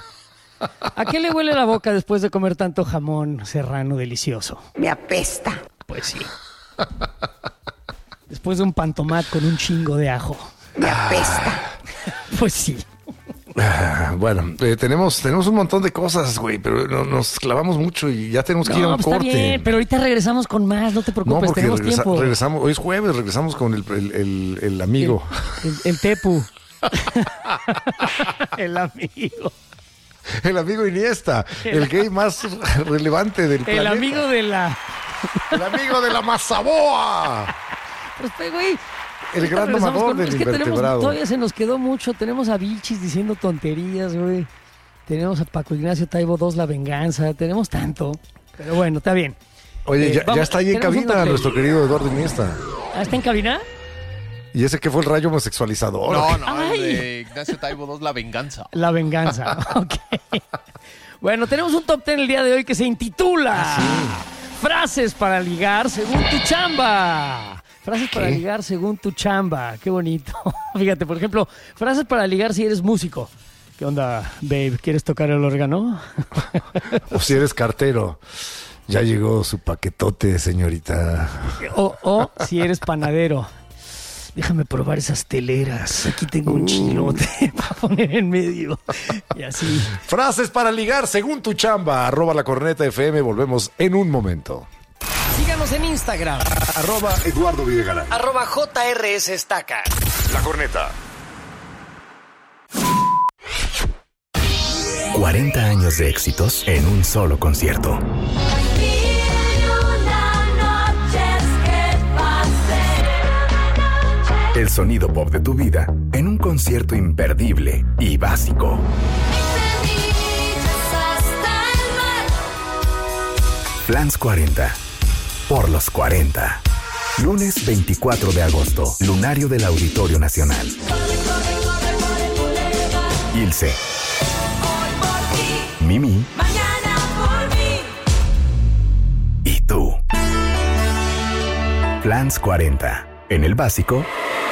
¿A qué le huele la boca después de comer tanto jamón serrano delicioso? Me apesta. Pues sí. Después de un pantomat con un chingo de ajo. Me apesta. Pues sí. Bueno, eh, tenemos, tenemos un montón de cosas, güey, pero no, nos clavamos mucho y ya tenemos que no, ir a un pues corte. Está bien, pero ahorita regresamos con más, no te preocupes, no, porque tenemos regresa, tiempo. Regresamos, hoy es jueves, regresamos con el, el, el, el amigo. El, el, el Tepu. El amigo. El amigo Iniesta, el, el gay más relevante del el planeta. El amigo de la... El amigo de la Mazaboa. Pues, güey... El gran mamador con, del es que invertebrado. Tenemos, todavía se nos quedó mucho. Tenemos a Vilchis diciendo tonterías, güey. Tenemos a Paco Ignacio Taibo dos, La Venganza. Tenemos tanto. Pero bueno, está bien. Oye, eh, ya, vamos, ya está ahí en cabina nuestro querido Eduardo Iniesta. ¿Ah, está en cabina? ¿Y ese qué fue el rayo homosexualizador? No, no, el de Ignacio Taibo dos, La Venganza. La Venganza, ok. Bueno, tenemos un top ten el día de hoy que se intitula... Ah, sí. frases para ligar según tu chamba. Frases ¿Qué? para ligar según tu chamba. Qué bonito. Fíjate, por ejemplo, frases para ligar si eres músico. ¿Qué onda, babe? ¿Quieres tocar el órgano? O si eres cartero. Ya llegó su paquetote, señorita. O, o si eres panadero. Déjame probar esas teleras. Aquí tengo un chilote para poner en medio. Y así. Frases para ligar según tu chamba. Arroba La Corneta F M. Volvemos en un momento. Síganos en Instagram. Arroba Eduardo Videgaray. Arroba J R S Estaca. La Corneta. cuarenta años de éxitos en un solo concierto. El sonido pop de tu vida en un concierto imperdible y básico. Flans cuarenta. Por los cuarenta. Lunes veinticuatro de agosto. Lunario del Auditorio Nacional. Ilse. Mimi. Y tú. Flans cuarenta. En el básico,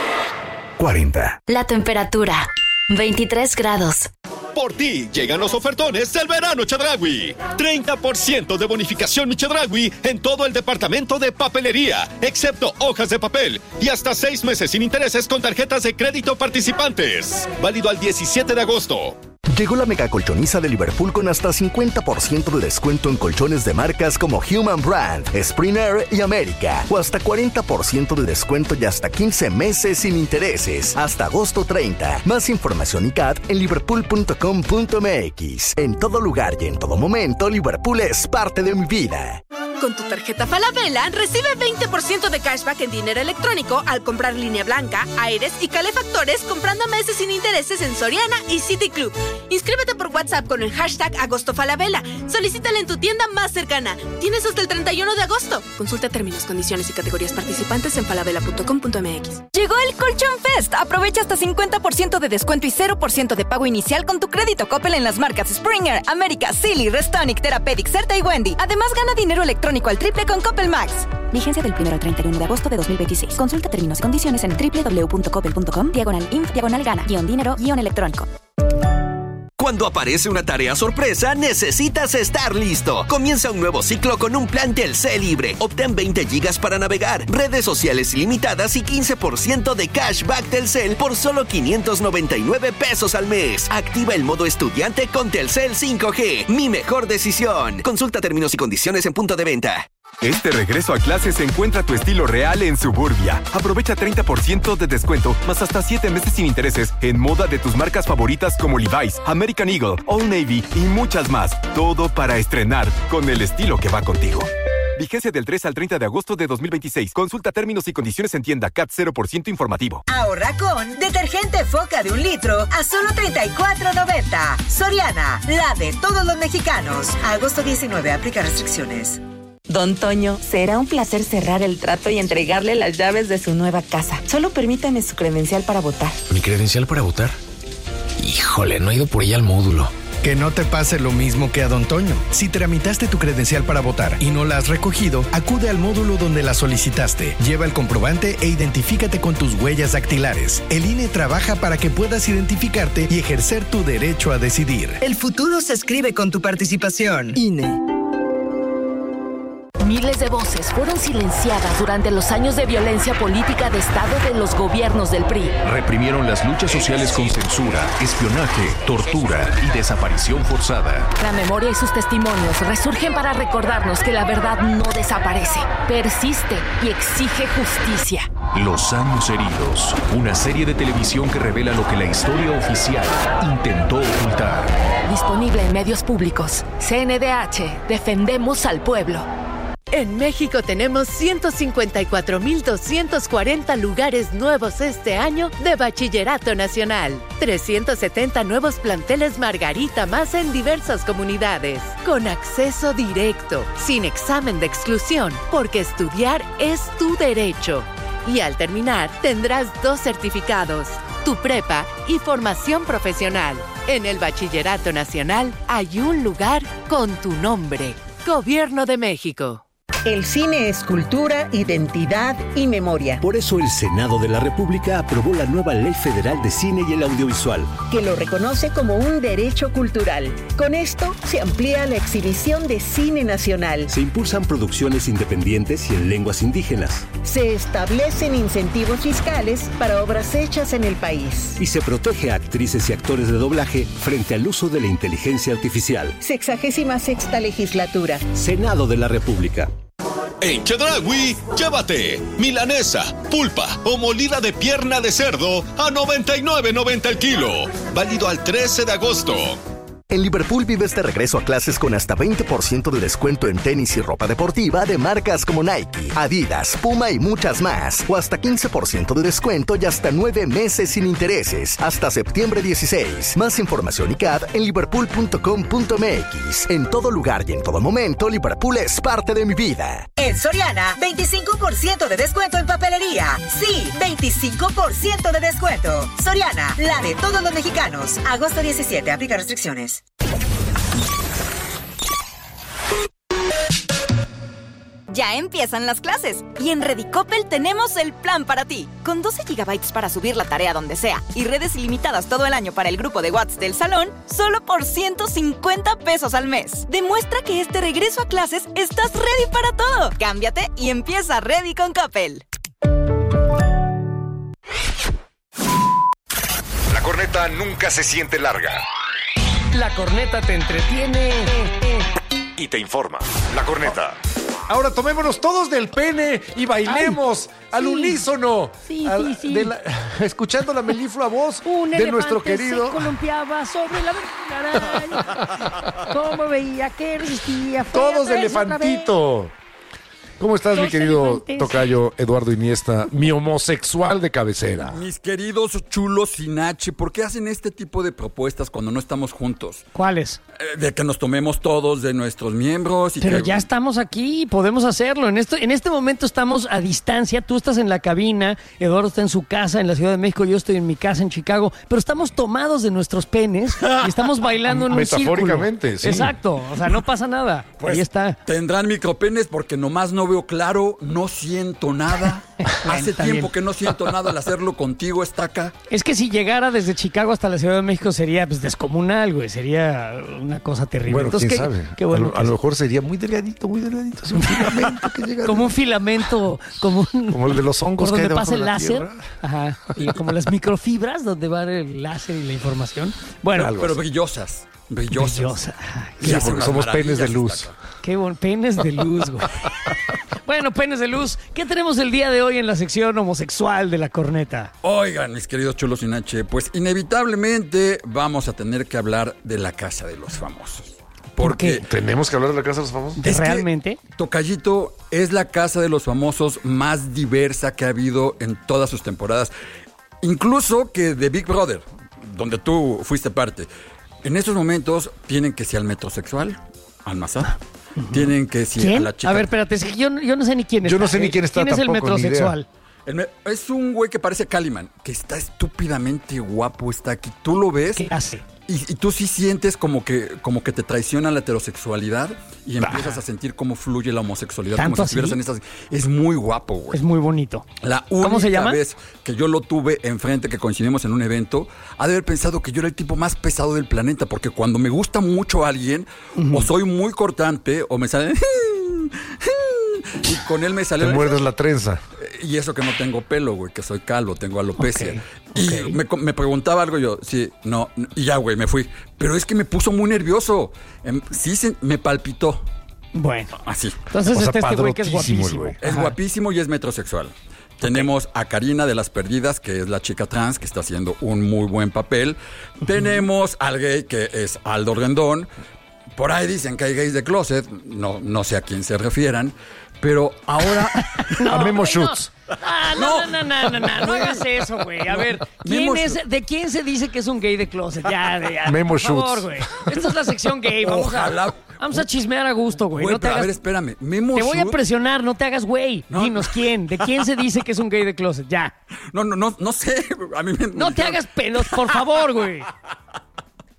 cuarenta. La temperatura, veintitrés grados. Por ti llegan los ofertones del verano Chedraui. treinta por ciento de bonificación Chedraui en todo el departamento de papelería, excepto hojas de papel. Y hasta seis meses sin intereses con tarjetas de crédito participantes. Válido al diecisiete de agosto. Llegó la mega colchoniza de Liverpool con hasta cincuenta por ciento de descuento en colchones de marcas como Human Brand, Springer y América. O hasta cuarenta por ciento de descuento y hasta quince meses sin intereses. Hasta agosto treinta. Más información y C A T en liverpool punto com punto m x. En todo lugar y en todo momento, Liverpool es parte de mi vida. Con tu tarjeta Falabella, recibe veinte por ciento de cashback en dinero electrónico al comprar línea blanca, aires y calefactores comprando meses sin intereses en Soriana y City Club. Inscríbete por WhatsApp con el hashtag AgostoFalabella. Solicítala en tu tienda más cercana. Tienes hasta el treinta y uno de agosto. Consulta términos, condiciones y categorías participantes en falabella punto com punto m x. Llegó el Colchón Fest. Aprovecha hasta cincuenta por ciento de descuento y cero por ciento de pago inicial con tu crédito Coppel en las marcas Springer, América, Silly, Restonic, Therapeutic, Certa y Wendy. Además, gana dinero electrónico al triple con Coppel Max. Vigencia del primero al treinta y uno de agosto de dos mil veintiséis. Consulta términos y condiciones en doble u doble u doble u punto coppel punto com, diagonal inf, diagonal gana, guión dinero, guión electrónico. Cuando aparece una tarea sorpresa, necesitas estar listo. Comienza un nuevo ciclo con un plan Telcel libre. Obtén veinte gigas para navegar, redes sociales ilimitadas y quince por ciento de cashback Telcel por solo quinientos noventa y nueve pesos al mes. Activa el modo estudiante con Telcel cinco G. Mi mejor decisión. Consulta términos y condiciones en punto de venta. Este regreso a clases encuentra tu estilo real en Suburbia. Aprovecha treinta por ciento de descuento, más hasta siete meses sin intereses en moda de tus marcas favoritas como Levi's, American Eagle, Old Navy y muchas más. Todo para estrenar con el estilo que va contigo. Vigencia del tres al treinta de agosto de dos mil veintiséis. Consulta términos y condiciones en tienda. C A T cero por ciento informativo. Ahorra con detergente Foca de un litro a solo treinta y cuatro noventa. Soriana, la de todos los mexicanos. A agosto diecinueve, aplica restricciones. Don Toño, será un placer cerrar el trato y entregarle las llaves de su nueva casa. Solo permítame su credencial para votar. ¿Mi credencial para votar? Híjole, no he ido por ella al módulo. Que no te pase lo mismo que a Don Toño. Si tramitaste tu credencial para votar y no la has recogido, acude al módulo donde la solicitaste. Lleva el comprobante e identifícate con tus huellas dactilares. El I N E trabaja para que puedas identificarte y ejercer tu derecho a decidir. El futuro se escribe con tu participación. I N E. Miles de voces fueron silenciadas durante los años de violencia política de Estado de los gobiernos del P R I. Reprimieron las luchas sociales con censura, espionaje, tortura y desaparición forzada. La memoria y sus testimonios resurgen para recordarnos que la verdad no desaparece, persiste y exige justicia. Los años heridos, una serie de televisión que revela lo que la historia oficial intentó ocultar. Disponible en medios públicos. C N D H, defendemos al pueblo. En México tenemos ciento cincuenta y cuatro mil doscientos cuarenta lugares nuevos este año de Bachillerato Nacional. trescientos setenta nuevos planteles Margarita más en diversas comunidades. Con acceso directo, sin examen de exclusión, porque estudiar es tu derecho. Y al terminar, tendrás dos certificados, tu prepa y formación profesional. En el Bachillerato Nacional hay un lugar con tu nombre. Gobierno de México. El cine es cultura, identidad y memoria. Por eso el Senado de la República aprobó la nueva Ley Federal de Cine y el Audiovisual, que lo reconoce como un derecho cultural. Con esto se amplía la exhibición de cine nacional. Se impulsan producciones independientes y en lenguas indígenas. Se establecen incentivos fiscales para obras hechas en el país. Y se protege a actrices y actores de doblaje frente al uso de la inteligencia artificial. Sexagésima sexta legislatura. Senado de la República. En Chedraui, llévate milanesa, pulpa o molida de pierna de cerdo a noventa y nueve noventa el kilo. Válido al trece de agosto. En Liverpool vives de regreso a clases con hasta veinte por ciento de descuento en tenis y ropa deportiva de marcas como Nike, Adidas, Puma y muchas más. O hasta quince por ciento de descuento y hasta nueve meses sin intereses. Hasta septiembre dieciséis. Más información y C A D en liverpool punto com punto m x. En todo lugar y en todo momento, Liverpool es parte de mi vida. En Soriana, veinticinco por ciento de descuento en papelería. Sí, veinticinco por ciento de descuento. Soriana, la de todos los mexicanos. Agosto diecisiete, aplica restricciones. Ya empiezan las clases y en Redicopel tenemos el plan para ti. Con doce gigabytes para subir la tarea donde sea y redes ilimitadas todo el año para el grupo de WhatsApp del salón, solo por ciento cincuenta pesos al mes. Demuestra que este regreso a clases estás ready para todo. Cámbiate y empieza Ready con Coppel. La corneta nunca se siente larga. La corneta te entretiene y te informa. La corneta. Ahora tomémonos todos del pene y bailemos Ay, al sí. unísono. Sí, al, sí, sí. De la, escuchando la meliflua voz Un de nuestro querido. Se columpiaba sobre la araña. Cómo veía que resistía. Todos elefantito. ¿Cómo estás, Dos mi querido elefantes. tocayo Eduardo Iniesta, mi homosexual de cabecera? Mis queridos chulos sin H, ¿por qué hacen este tipo de propuestas cuando no estamos juntos? ¿Cuáles? Eh, de que nos tomemos todos de nuestros miembros. Y Pero que... ya estamos aquí y podemos hacerlo. En, esto, en este momento estamos a distancia. Tú estás en la cabina, Eduardo está en su casa en la Ciudad de México, yo estoy en mi casa en Chicago. Pero estamos tomados de nuestros penes y estamos bailando en un círculo. Metafóricamente, sí. Exacto, o sea, no pasa nada. Pues ahí está. Tendrán micropenes porque nomás no veo claro, no siento nada. Hace Está tiempo bien. que no siento nada al hacerlo contigo, Estaca. Es que si llegara desde Chicago hasta la Ciudad de México sería pues descomunal, güey. Sería una cosa terrible. Bueno, Entonces, quién ¿qué, sabe. qué bueno a lo, que a lo sí. mejor sería muy delgadito, muy delgadito. Es un filamento que llega. Como un filamento, como un, Como el de los hongos por que hay donde debajo pasa el de la láser. tierra. Ajá. Y como las microfibras donde va el láser y la información. Bueno, Pero, pero brillosas. Brillosas. Brillosa. Y Sí, hacen porque unas somos penes de maravillas, luz. Estaca. Qué bon, penes de luz, güey. Bueno, penes de luz. ¿Qué tenemos el día de hoy en la sección homosexual de la corneta? Oigan, mis queridos chulos sin H, pues inevitablemente vamos a tener que hablar de la casa de los famosos. Porque ¿Por qué? ¿Tenemos que hablar de la casa de los famosos? es que, ¿Realmente? Tocayito, es la casa de los famosos más diversa que ha habido en todas sus temporadas. Incluso que de Big Brother, donde tú fuiste parte. En estos momentos tienen que ser al metrosexual, al Mazá. Uh-huh. Tienen que ser ¿Quién? a la chica. A ver, espérate, es que yo, yo no sé ni quién es. Yo no sé ni quién está ¿Quién es el tampoco, ni metrosexual? El me- es un güey que parece Caliman, que está estúpidamente guapo, está aquí. Tú lo ves. ¿Qué hace? Y, y tú sí sientes como que, como que te traiciona la heterosexualidad y empiezas a sentir cómo fluye la homosexualidad. ¿Tanto Como si estuvieras así? en esas. Es muy guapo, güey. Es muy bonito. La única ¿Cómo se llama? vez que yo lo tuve enfrente, que coincidimos en un evento, ha de haber pensado que yo era el tipo más pesado del planeta, porque cuando me gusta mucho a alguien, uh-huh. o soy muy cortante, o me sale... y con él me salió... Te muerdes la trenza. Y eso que no tengo pelo, güey, que soy calvo, tengo alopecia. Okay, y okay. Me, me preguntaba algo yo, sí, no, y ya, güey, me fui. Pero es que me puso muy nervioso. Em, sí, se, me palpitó. Bueno. Así. Entonces O sea, este, este güey que es padrotísimo, guapísimo. güey. Es Ajá. guapísimo y es metrosexual. Okay. Tenemos a Karina de Las Perdidas, que es la chica trans, que está haciendo un muy buen papel. Uh-huh. Tenemos al gay, que es Aldo Rendón. Por ahí dicen que hay gays de closet, no, no sé a quién se refieran, pero ahora... No, a Memo güey, Schutz. No. Ah, no, no, no, no, no, no, no hagas eso, güey. A ver, ¿quién Memo es, Schutz. ¿de quién se dice que es un gay de closet? Ya, de, ya. Memo por favor, Schutz. güey. Esta es la sección gay. Vamos, Ojalá. a, vamos a chismear a gusto, güey. Güey, No te pero a hagas- ver, espérame. Memo Te voy a Schutz- presionar, no te hagas güey. No. Dinos quién. ¿De quién se dice que es un gay de closet? Ya. No, no, no, no sé. A mí me, No me te dijeron- hagas pelos, por favor, güey.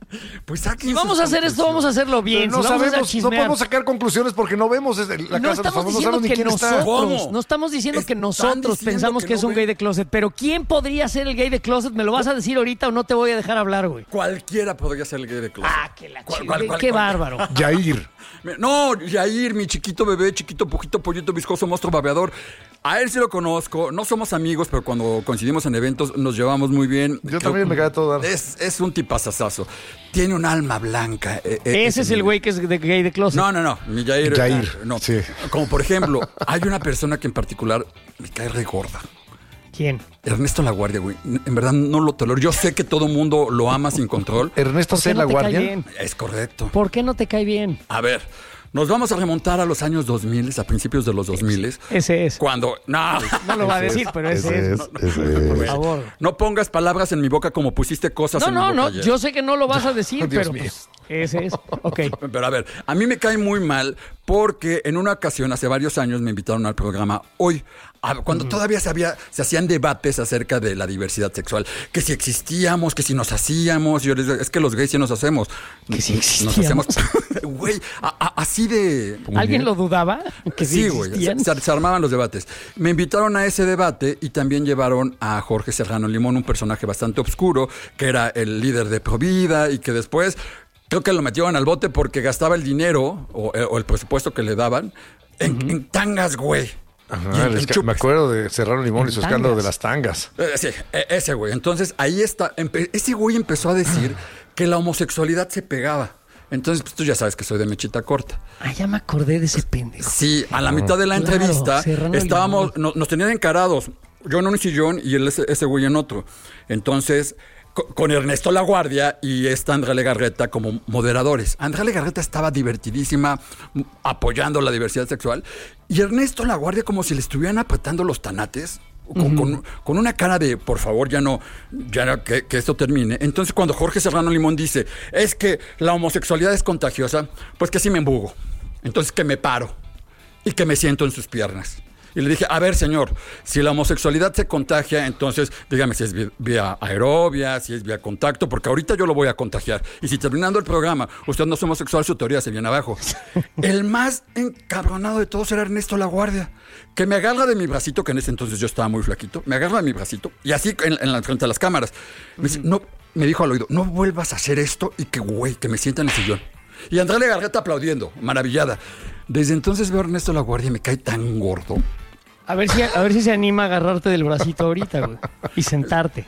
Pues saquen Si vamos sus a hacer esto, vamos a hacerlo bien. Pero no Si vamos a sabemos, no chismear. podemos sacar conclusiones porque no vemos la No casa de los estamos famosos, no diciendo sabemos ni que quién está. nosotros, ¿Cómo? no estamos diciendo que Están nosotros diciendo pensamos que que, es no un ven. gay de closet, pero ¿quién podría ser el gay de closet? ¿Me lo vas a decir ahorita o no te voy a dejar hablar, güey? Cualquiera podría ser el gay de closet. Ah, que la ¿Cuál, chingada. cuál, cuál, Qué cuál? bárbaro. Yair. No, Yair, mi chiquito bebé, chiquito pujito, pollito, viscoso, monstruo, babeador. A él sí lo conozco, no somos amigos, pero cuando coincidimos en eventos nos llevamos muy bien. Yo también me cae todo dar. Es, es un tipazazazo. Tiene un alma blanca. eh, eh, Ese es el güey que es de gay de closet. No, no, no. Mi Yair. Yair, eh, no. sí. Como por ejemplo, hay una persona que en particular me cae re gorda. ¿Quién? Ernesto Laguardia, güey. En verdad no lo tolero. Yo sé que todo mundo lo ama sin control. Ernesto ¿Por qué C. no La te cae Guardia. bien? Es correcto. ¿Por qué no te cae bien? A ver, nos vamos a remontar a los años dos mil, a principios de los dos mil. Ese es. Cuando. No. No lo va a Ese decir, es, pero ese, ese es. es, ese Por es. favor. No pongas palabras en mi boca como pusiste cosas No, en mi no, boca no. ayer. Yo sé que no lo vas a decir, Dios pero mío. pues, ese es. Ok. Pero a ver, a mí me cae muy mal porque en una ocasión, hace varios años, me invitaron al programa Hoy, a- cuando todavía se, había, se hacían debates acerca de la diversidad sexual, que si existíamos, que si nos hacíamos. Yo les digo, es que los gays sí nos hacemos. Que si Nos existíamos. hacemos, güey, a- a- así de... ¿Alguien lo dudaba? Que Sí, sí, güey, existían. se, se armaban los debates. Me invitaron a ese debate y también llevaron a Jorge Serrano Limón, un personaje bastante oscuro, que era el líder de Provida y que después creo que lo metieron al bote porque gastaba el dinero o, o el presupuesto que le daban en, en tangas, güey. Ajá, Y en- es en que chupes. me acuerdo de Serrano Limón y su En escándalo tangas. de las tangas. Eh, sí, e- ese güey. Entonces ahí está. empe- ese güey empezó a decir que la homosexualidad se pegaba. Entonces, pues tú ya sabes que soy de mechita corta. Ah, ya me acordé de ese pendejo. Sí, a la mitad de la Claro, entrevista Serrano estábamos, Limón. no- nos tenían encarados, yo en un sillón y él ese, ese güey en otro. Entonces, co- con Ernesto Laguardia y esta Andrea Legarreta como moderadores. Andrea Legarreta estaba divertidísima, m- apoyando la diversidad sexual, y Ernesto Laguardia como si le estuvieran apretando los tanates. Con, con- con una cara de, por favor, ya no, ya no, que, que esto termine. Entonces, cuando Jorge Serrano Limón dice, es que la homosexualidad es contagiosa, pues que sí me embugo. Entonces, que me paro y que me siento en sus piernas. Y le dije, a ver, señor, si la homosexualidad se contagia, entonces dígame si es vi- vía aerobia, si es vía contacto, porque ahorita yo lo voy a contagiar. Y si terminando el programa usted no es homosexual, su teoría se viene abajo. El más encabronado de todos era Ernesto Laguardia, que me agarra de mi bracito, que en ese entonces yo estaba muy flaquito, me agarra de mi bracito, y así en, en la, frente a las cámaras. Me dice, no, me dijo al oído, no vuelvas a hacer esto y que, güey, que me sienta en el sillón. Y Andrea Legarreta aplaudiendo, maravillada. Desde entonces veo a Ernesto Laguardia y me cae tan gordo. A ver si, a ver si se anima a agarrarte del bracito ahorita, güey. Y sentarte.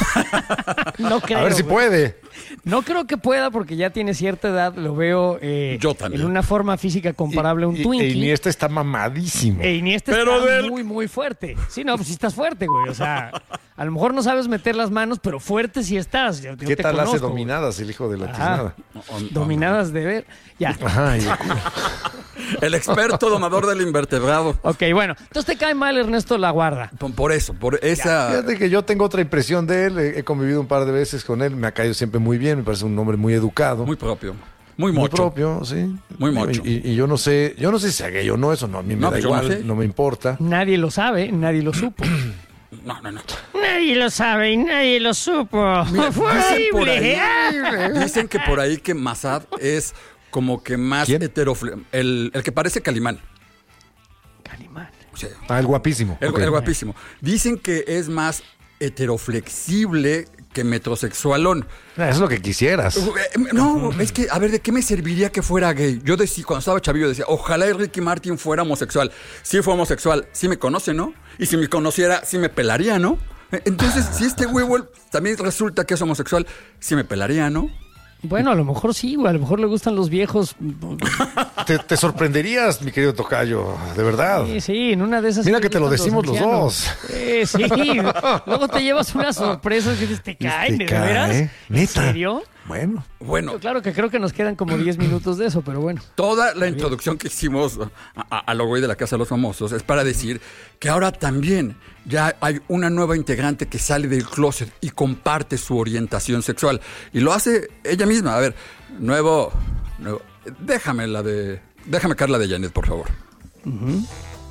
No creo. A ver si güey. puede. No creo que pueda porque ya tiene cierta edad. Lo veo eh, Yo también. en una forma física comparable a un Y- Twinkie. E Iniesta está mamadísimo. E Iniesta Pero está del- muy, muy fuerte. Sí, no, pues sí estás fuerte, güey. O sea, a lo mejor no sabes meter las manos, pero fuerte sí estás. Yo, yo ¿Qué te tal hace conozco, dominadas el hijo de la Ajá. tiznada? güey. Dominadas de ver. Ya. Ajá, y- El experto domador del invertebrado. Ok, bueno. Entonces te cae mal Ernesto Laguardia. Por, por eso, por esa... Fíjate que yo tengo otra impresión de él. He, he convivido un par de veces con él. Me ha caído siempre muy bien. Me parece un hombre muy educado. Muy propio. Muy Muy mocho. propio, sí. Muy mocho. Y, y- y yo no sé, yo no sé si sea gay o no, eso no, a mí me No, da pues yo no igual, sé. no me importa. Nadie lo sabe, nadie lo supo. No, no, no. Nadie lo sabe y nadie lo supo. Mira, Fue dicen, por horrible. ahí, dicen que por ahí que Mazad es como que más ¿Quién? heterofle... El, el que parece Calimán. Calimán. O sea, Ah, el guapísimo. el, Ok. el guapísimo. Dicen que es más heteroflexible que metrosexualón. Ah, eso es lo que quisieras. Eh, No, es que, a ver, ¿de qué me serviría que fuera gay? Yo decía, cuando estaba chavillo, decía, ojalá y Ricky Martin fuera homosexual. Si fue homosexual, sí me conoce, ¿no? Y si me conociera, sí me pelaría, ¿no? Entonces, si este huevo también resulta que es homosexual, sí me pelaría, ¿no? Bueno, a lo mejor sí, güey. A lo mejor le gustan los viejos. Te, te sorprenderías, mi querido tocayo, de verdad. Sí, sí, en una de esas. Mira sí que le te lo gustan decimos los ancianos. dos. Eh, sí, luego te llevas unas sorpresas que dices, te caen, Te ¿de cae, veras? ¿En neta. serio? Bueno, Bueno, Claro que creo que nos quedan como diez minutos de eso, pero bueno. toda la introducción que hicimos a, a, a lo güey de la Casa de los Famosos es para decir que ahora también ya hay una nueva integrante que sale del closet y comparte su orientación sexual. Y lo hace ella misma. A ver, nuevo... nuevo déjame la de... Déjame caer la de Janet, por favor.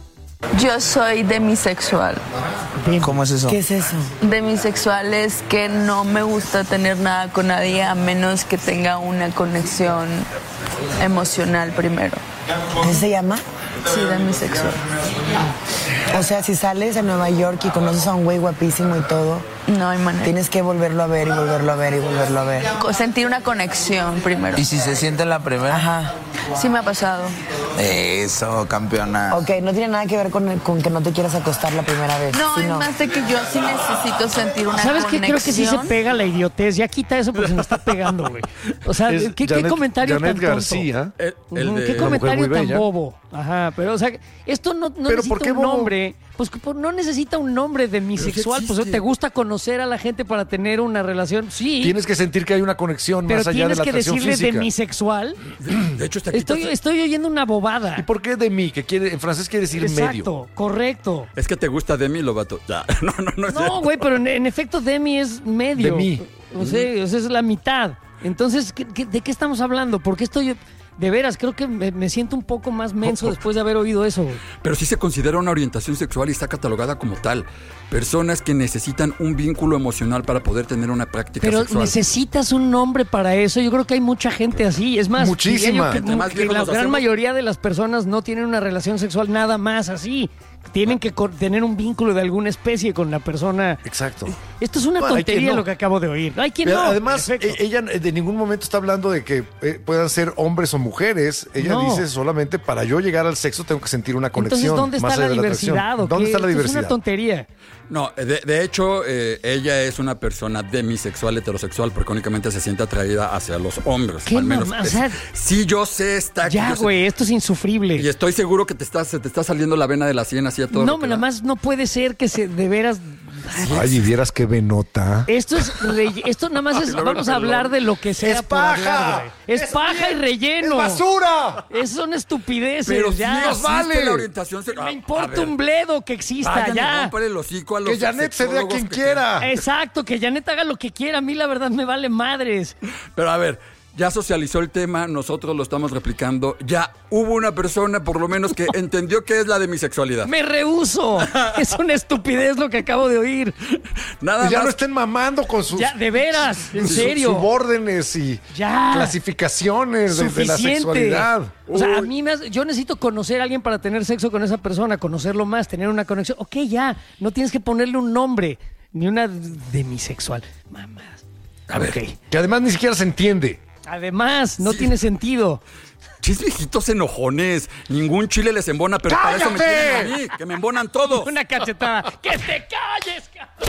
Yo soy demisexual. ¿Cómo es eso? ¿Qué es eso? Demisexual es que no me gusta tener nada con nadie a menos que tenga una conexión emocional primero. ¿Qué se llama? Sí, demisexual. O sea, si sales a Nueva York y conoces a un güey guapísimo y todo, no hay manera. Tienes que volverlo a ver y volverlo a ver y volverlo a ver. Sentir una conexión primero. ¿Y si se siente en la primera? Ajá. Sí me ha pasado. Eso, campeona. Ok, no tiene nada que ver con, con que no te quieras acostar la primera vez. No, sino... es más de que yo sí necesito sentir una ¿Sabes conexión. qué? Creo que sí se pega la idiotez. Ya quita eso porque se me está pegando, güey. O sea, Es ¿qué, Janet- ¿qué comentario Janet tan tonto? García. El, el Ujú, de- ¿Qué Una comentario mujer muy tan bella. bobo? Ajá, pero o sea, esto no, no ¿Pero necesita por qué un bobo? nombre. Pues que por- no necesita un nombre de bisexual. Pues te gusta conocer a la gente para tener una relación. Sí. Tienes que sentir que hay una conexión pero más allá de tienes la que atracción decirle física. demisexual. De hecho, está aquí- Estoy, estoy oyendo una bobada. ¿Y por qué de mí? Que quiere, en francés quiere decir Exacto, medio. correcto. Es que te gusta de mí, Lobato. Ya. No, no, no es No, cierto. güey, pero en, en efecto Demi es medio. De mí. O sea, o sea, es la mitad. Entonces, ¿qué- qué- ¿de qué estamos hablando? Porque estoy... De veras, creo que me, me siento un poco más menso después de haber oído eso, güey. Pero sí se considera una orientación sexual y está catalogada como tal. Personas que necesitan un vínculo emocional para poder tener una práctica Pero sexual. necesitas un nombre para eso. Yo creo que hay mucha gente así. Es más, Muchísima. diría yo que, Entre más que viejos la nos gran hacemos- mayoría de las personas no tienen una relación sexual nada más así. Tienen que co- tener un vínculo de alguna especie con la persona. Exacto. Esto es una Bueno, hay quien tontería no. lo que acabo de oír. Hay quien Pero no. además, Perfecto. e- ella de ningún momento está hablando de que eh, puedan ser hombres o mujeres. Ella No. dice solamente para yo llegar al sexo tengo que sentir una conexión. Entonces, ¿dónde más está la allá de atracción. diversidad? ¿O ¿Dónde qué? está la Esto diversidad? Es una tontería. No, de, de hecho, eh, ella es una persona demisexual, heterosexual, porque únicamente se siente atraída hacia los hombres. ¿Qué al menos. mamá? O es- sea, sí, yo sé, está aquí. Ya, yo sé- güey, esto es insufrible. Y estoy seguro que te está, se te está saliendo la vena de la sien así a todo. No, lo que nada da. más no puede ser que se de veras. Ay, y vieras qué venota. Esto es relle- esto nada más Ay, es no, vamos a perdón. hablar de lo que sea ¡Es por paja! hablar, güey. Es, ¡Es paja y bien! relleno. ¡Es basura! Es son estupideces, Pero sí ya. existe vale. la orientación sexual. Me importa un bledo que exista Vayan y ya. rómpale el hocico a los Que Janet se dé a sexólogos quien que quiera. Exacto, que Janet haga lo que quiera. A mí la verdad me vale madres. Pero a ver, ya socializó el tema, nosotros lo estamos replicando. Ya hubo una persona, por lo menos, que entendió qué es la demisexualidad. Me rehúso. Es una estupidez lo que acabo de oír. Nada Pues ya más. no estén mamando con sus Ya, de veras, en sus serio. subórdenes y Ya. clasificaciones de, de la Suficiente. sexualidad. O sea, a mí me hace- yo necesito conocer a alguien para tener sexo con esa persona, conocerlo más, tener una conexión. Ok, ya, no tienes que ponerle un nombre, ni una demisexual. Mamás. A ver, que además ni siquiera se entiende. Además, no tiene sentido. Chis viejitos enojones. Ningún chile les embona, pero para eso me ¡Cállate! tienen a mí, que me embonan todos. Una cachetada. ¡Que te calles!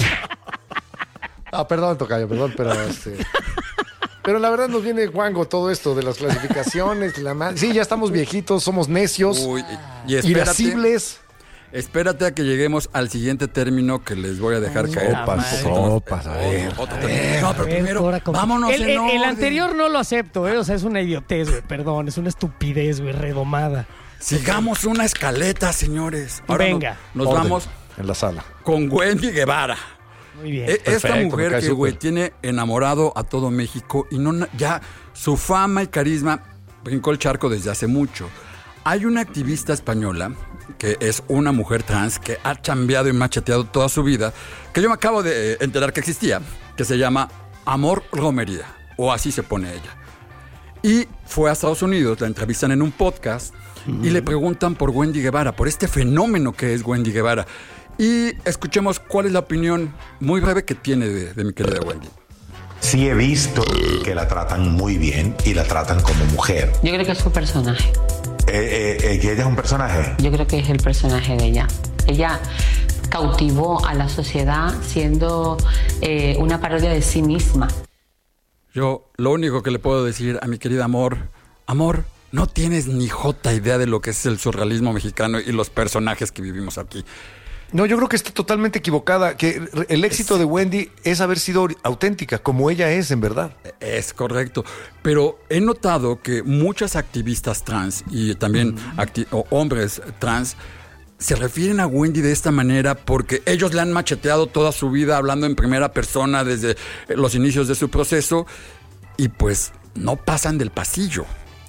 Ah, perdón, tocayo, perdón, pero este. Pero la verdad nos viene guango todo esto de las clasificaciones. La ma- sí, ya estamos viejitos, somos necios, Uy, y espérate, irascibles. espérate a que lleguemos al siguiente término que les voy a dejar caer. Sopas, sopas, a ver. Otro a término. ver. No, pero A ver, primero, Cora, ¿cómo? vámonos el, en el- el orden. anterior no lo acepto, ¿eh? O sea, es una idiotez, güey. Perdón, es una estupidez, güey, redomada. Sigamos una escaleta, señores. Ahora Venga. Nos, nos Orden, vamos en la sala. con Wendy Guevara. Muy bien. E- Esta Perfecto, me mujer cae que, güey, súper. tiene enamorado a todo México y no na- ya su fama y carisma brincó el charco desde hace mucho. Hay una activista española que es una mujer trans que ha chambeado y macheteado toda su vida, que yo me acabo de eh, enterar que existía, que se llama Amor Romería, o así se pone ella. Y fue a Estados Unidos, la entrevistan en un podcast y le preguntan por Wendy Guevara, por este fenómeno que es Wendy Guevara. Y escuchemos cuál es la opinión muy breve que tiene de, de mi querida Wendy. Sí he visto que la tratan muy bien y la tratan como mujer. Yo creo que es su personaje. Eh, eh, eh, ¿Que ella es un personaje? Yo creo que es el personaje de ella. Ella cautivó a la sociedad siendo eh, una parodia de sí misma. Yo lo único que le puedo decir a mi querida Amor, Amor, no tienes ni jota idea de lo que es el surrealismo mexicano y los personajes que vivimos aquí. No, yo creo que está totalmente equivocada. Que el éxito de Wendy es haber sido auténtica, como ella es, en verdad. Es correcto, pero he notado que muchas activistas trans y también acti- o hombres trans se refieren a Wendy de esta manera porque ellos le han macheteado toda su vida hablando en primera persona desde los inicios de su proceso y pues no pasan del pasillo.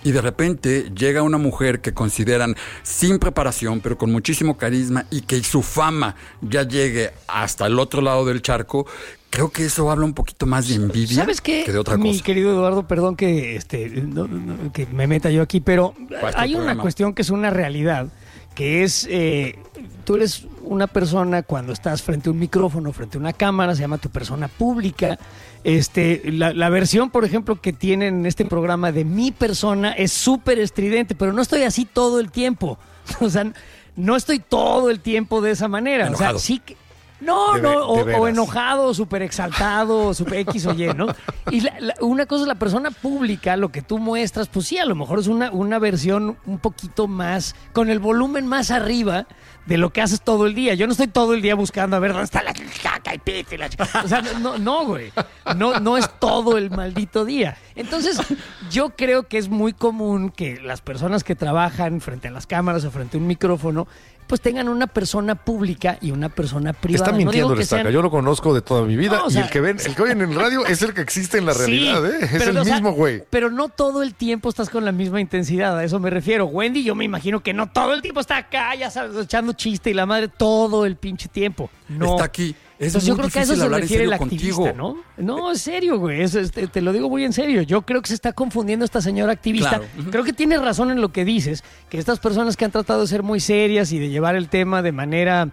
y de repente llega una mujer que consideran sin preparación, pero con muchísimo carisma y que su fama ya llegue hasta el otro lado del charco, creo que eso habla un poquito más de envidia. ¿Sabes qué? Que de otra Mi cosa. querido Eduardo, perdón que, este, no, no, que me meta yo aquí, pero hay una cuestión que es una realidad, que es, eh, tú eres una persona cuando estás frente a un micrófono, frente a una cámara, se llama tu persona pública. Este, la, la versión, por ejemplo, que tienen en este programa de mi persona es súper estridente, pero no estoy así todo el tiempo. O sea, no estoy todo el tiempo de esa manera. Enojado. O sea, sí que... No, De no, ve- o, de veras. o enojado, súper exaltado, súper X o Y, ¿no? Y la- la- una cosa es la persona pública, lo que tú muestras, pues sí, a lo mejor es una, una versión un poquito más, con el volumen más arriba de lo que haces todo el día. Yo no estoy todo el día buscando a ver dónde está la caca y pito y la ch- O sea, no, no, güey. No, no es todo el maldito día. Entonces, yo creo que es muy común que las personas que trabajan frente a las cámaras o frente a un micrófono pues tengan una persona pública y una persona privada. Está mintiendo no digo el que estaca. sean- Yo lo conozco de toda mi vida. No, o y sea- el que ven, el que oyen en el radio es el que existe en la realidad, Sí, ¿eh? Es pero, el o sea, mismo güey. Pero no todo el tiempo estás con la misma intensidad, a eso me refiero. Wendy, yo me imagino que no todo el tiempo está acá, ya sabes, echando chiste y la madre todo el pinche tiempo. No. Está aquí. Es Entonces yo muy creo que a eso difícil se hablar en refiere el serio activista, contigo. ¿no? No, en serio, güey. Eso es- te, te lo digo muy en serio. Yo creo que se está confundiendo esta señora activista. Claro. Ujú. Creo que tienes razón en lo que dices, que estas personas que han tratado de ser muy serias y de llevar el tema de manera,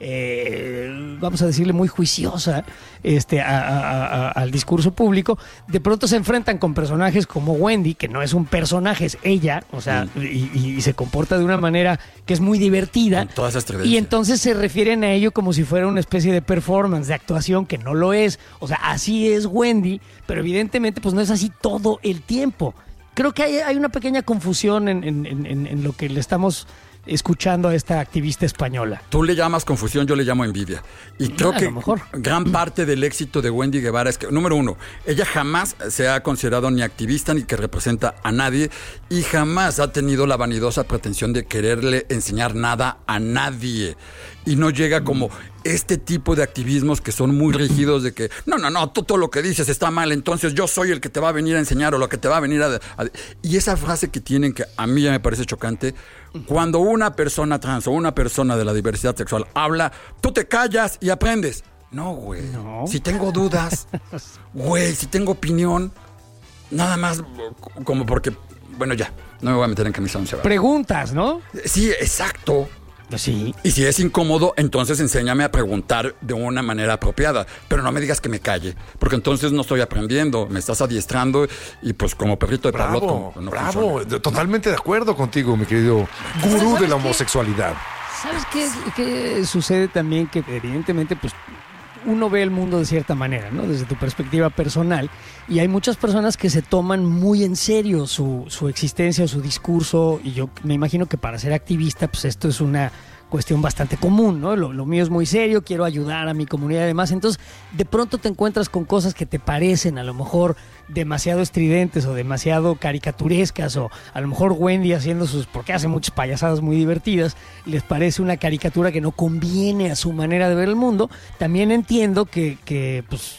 eh, vamos a decirle, muy juiciosa este, a- a- a- al discurso público, de pronto se enfrentan con personajes como Wendy, que no es un personaje, es ella, o sea, Mm. y, y- y se comporta de una manera que es muy divertida. Con toda esa Y estridencia. entonces se refieren a ello como si fuera una especie de performance, de actuación, que no lo es. O sea, así es Wendy, pero evidentemente pues no es así todo el tiempo. Creo que hay, hay una pequeña confusión en, en- en- en- en lo que le estamos escuchando a esta activista española. Tú le llamas confusión, yo le llamo envidia. Y creo A que lo mejor. gran parte del éxito de Wendy Guevara es que, número uno, ella jamás se ha considerado ni activista ni que representa a nadie y jamás ha tenido la vanidosa pretensión de quererle enseñar nada a nadie. Y no llega como este tipo de activismos que son muy rígidos de que, no, no, no, tú todo lo que dices está mal, entonces yo soy el que te va a venir a enseñar o lo que te va a venir a... a- y esa frase que tienen que a mí ya me parece chocante, cuando una persona trans o una persona de la diversidad sexual habla, tú te callas y aprendes. No, güey. Si tengo dudas, güey, si tengo opinión, nada más como porque, bueno, ya, no me voy a meter en camisa once. Preguntas, ¿no? Sí, exacto. Sí. Y si es incómodo, entonces enséñame a preguntar de una manera apropiada. Pero no me digas que me calle, porque entonces no estoy aprendiendo, me estás adiestrando y pues como perrito de Bravo, Pabloto. no bravo. funciona. Totalmente de acuerdo contigo, mi querido gurú de la homosexualidad. ¿Sabes qué, qué sucede también? Que evidentemente, pues, uno ve el mundo de cierta manera, ¿no? Desde tu perspectiva personal. Y hay muchas personas que se toman muy en serio su, su existencia o su discurso. Y yo me imagino que para ser activista, pues esto es una cuestión bastante común, ¿no? Lo, lo mío es muy serio, quiero ayudar a mi comunidad y demás. Entonces, de pronto te encuentras con cosas que te parecen a lo mejor demasiado estridentes o demasiado caricaturescas, o a lo mejor Wendy haciendo sus, porque hace muchas payasadas muy divertidas, les parece una caricatura que no conviene a su manera de ver el mundo. También entiendo que, que pues,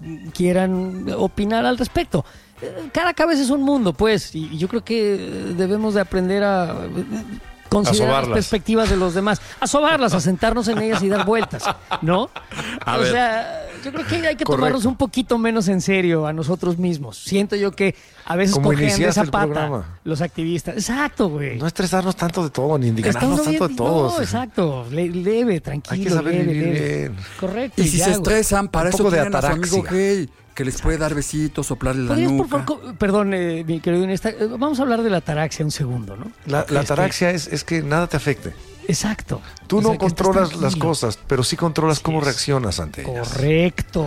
quieran opinar al respecto. Eh, Cada cabeza es un mundo, pues, y, y yo creo que eh, debemos de aprender a considerar las sobarlas. perspectivas de los demás, a sobarlas, a sentarnos en ellas y dar vueltas, ¿no? A o ver. sea, yo creo que hay que Correcto. tomarnos un poquito menos en serio a nosotros mismos. Siento yo que a veces Como cojean de iniciaste esa el pata programa. los activistas. Exacto, güey. No estresarnos tanto de todo, ni indignarnos Está uno tanto bien- de todo. No, exacto. Le- leve, tranquilo. Hay que saber leve, vivir leve. bien. Correcto. Y si ya, se güey. estresan, para Un eso poco de tienen a su amigo ataraxia. gay, que les puede dar besitos, soplarle la ¿Podrías, por nuca. favor, co- perdón, eh, mi querido Inés, eh, vamos a hablar de la ataraxia un segundo, ¿no? La, la Este, ataraxia es, es que nada te afecte. Exacto. Tú O no sea, que estés controlas las tranquilo. cosas, pero sí controlas Así cómo es. reaccionas ante ellas. Correcto.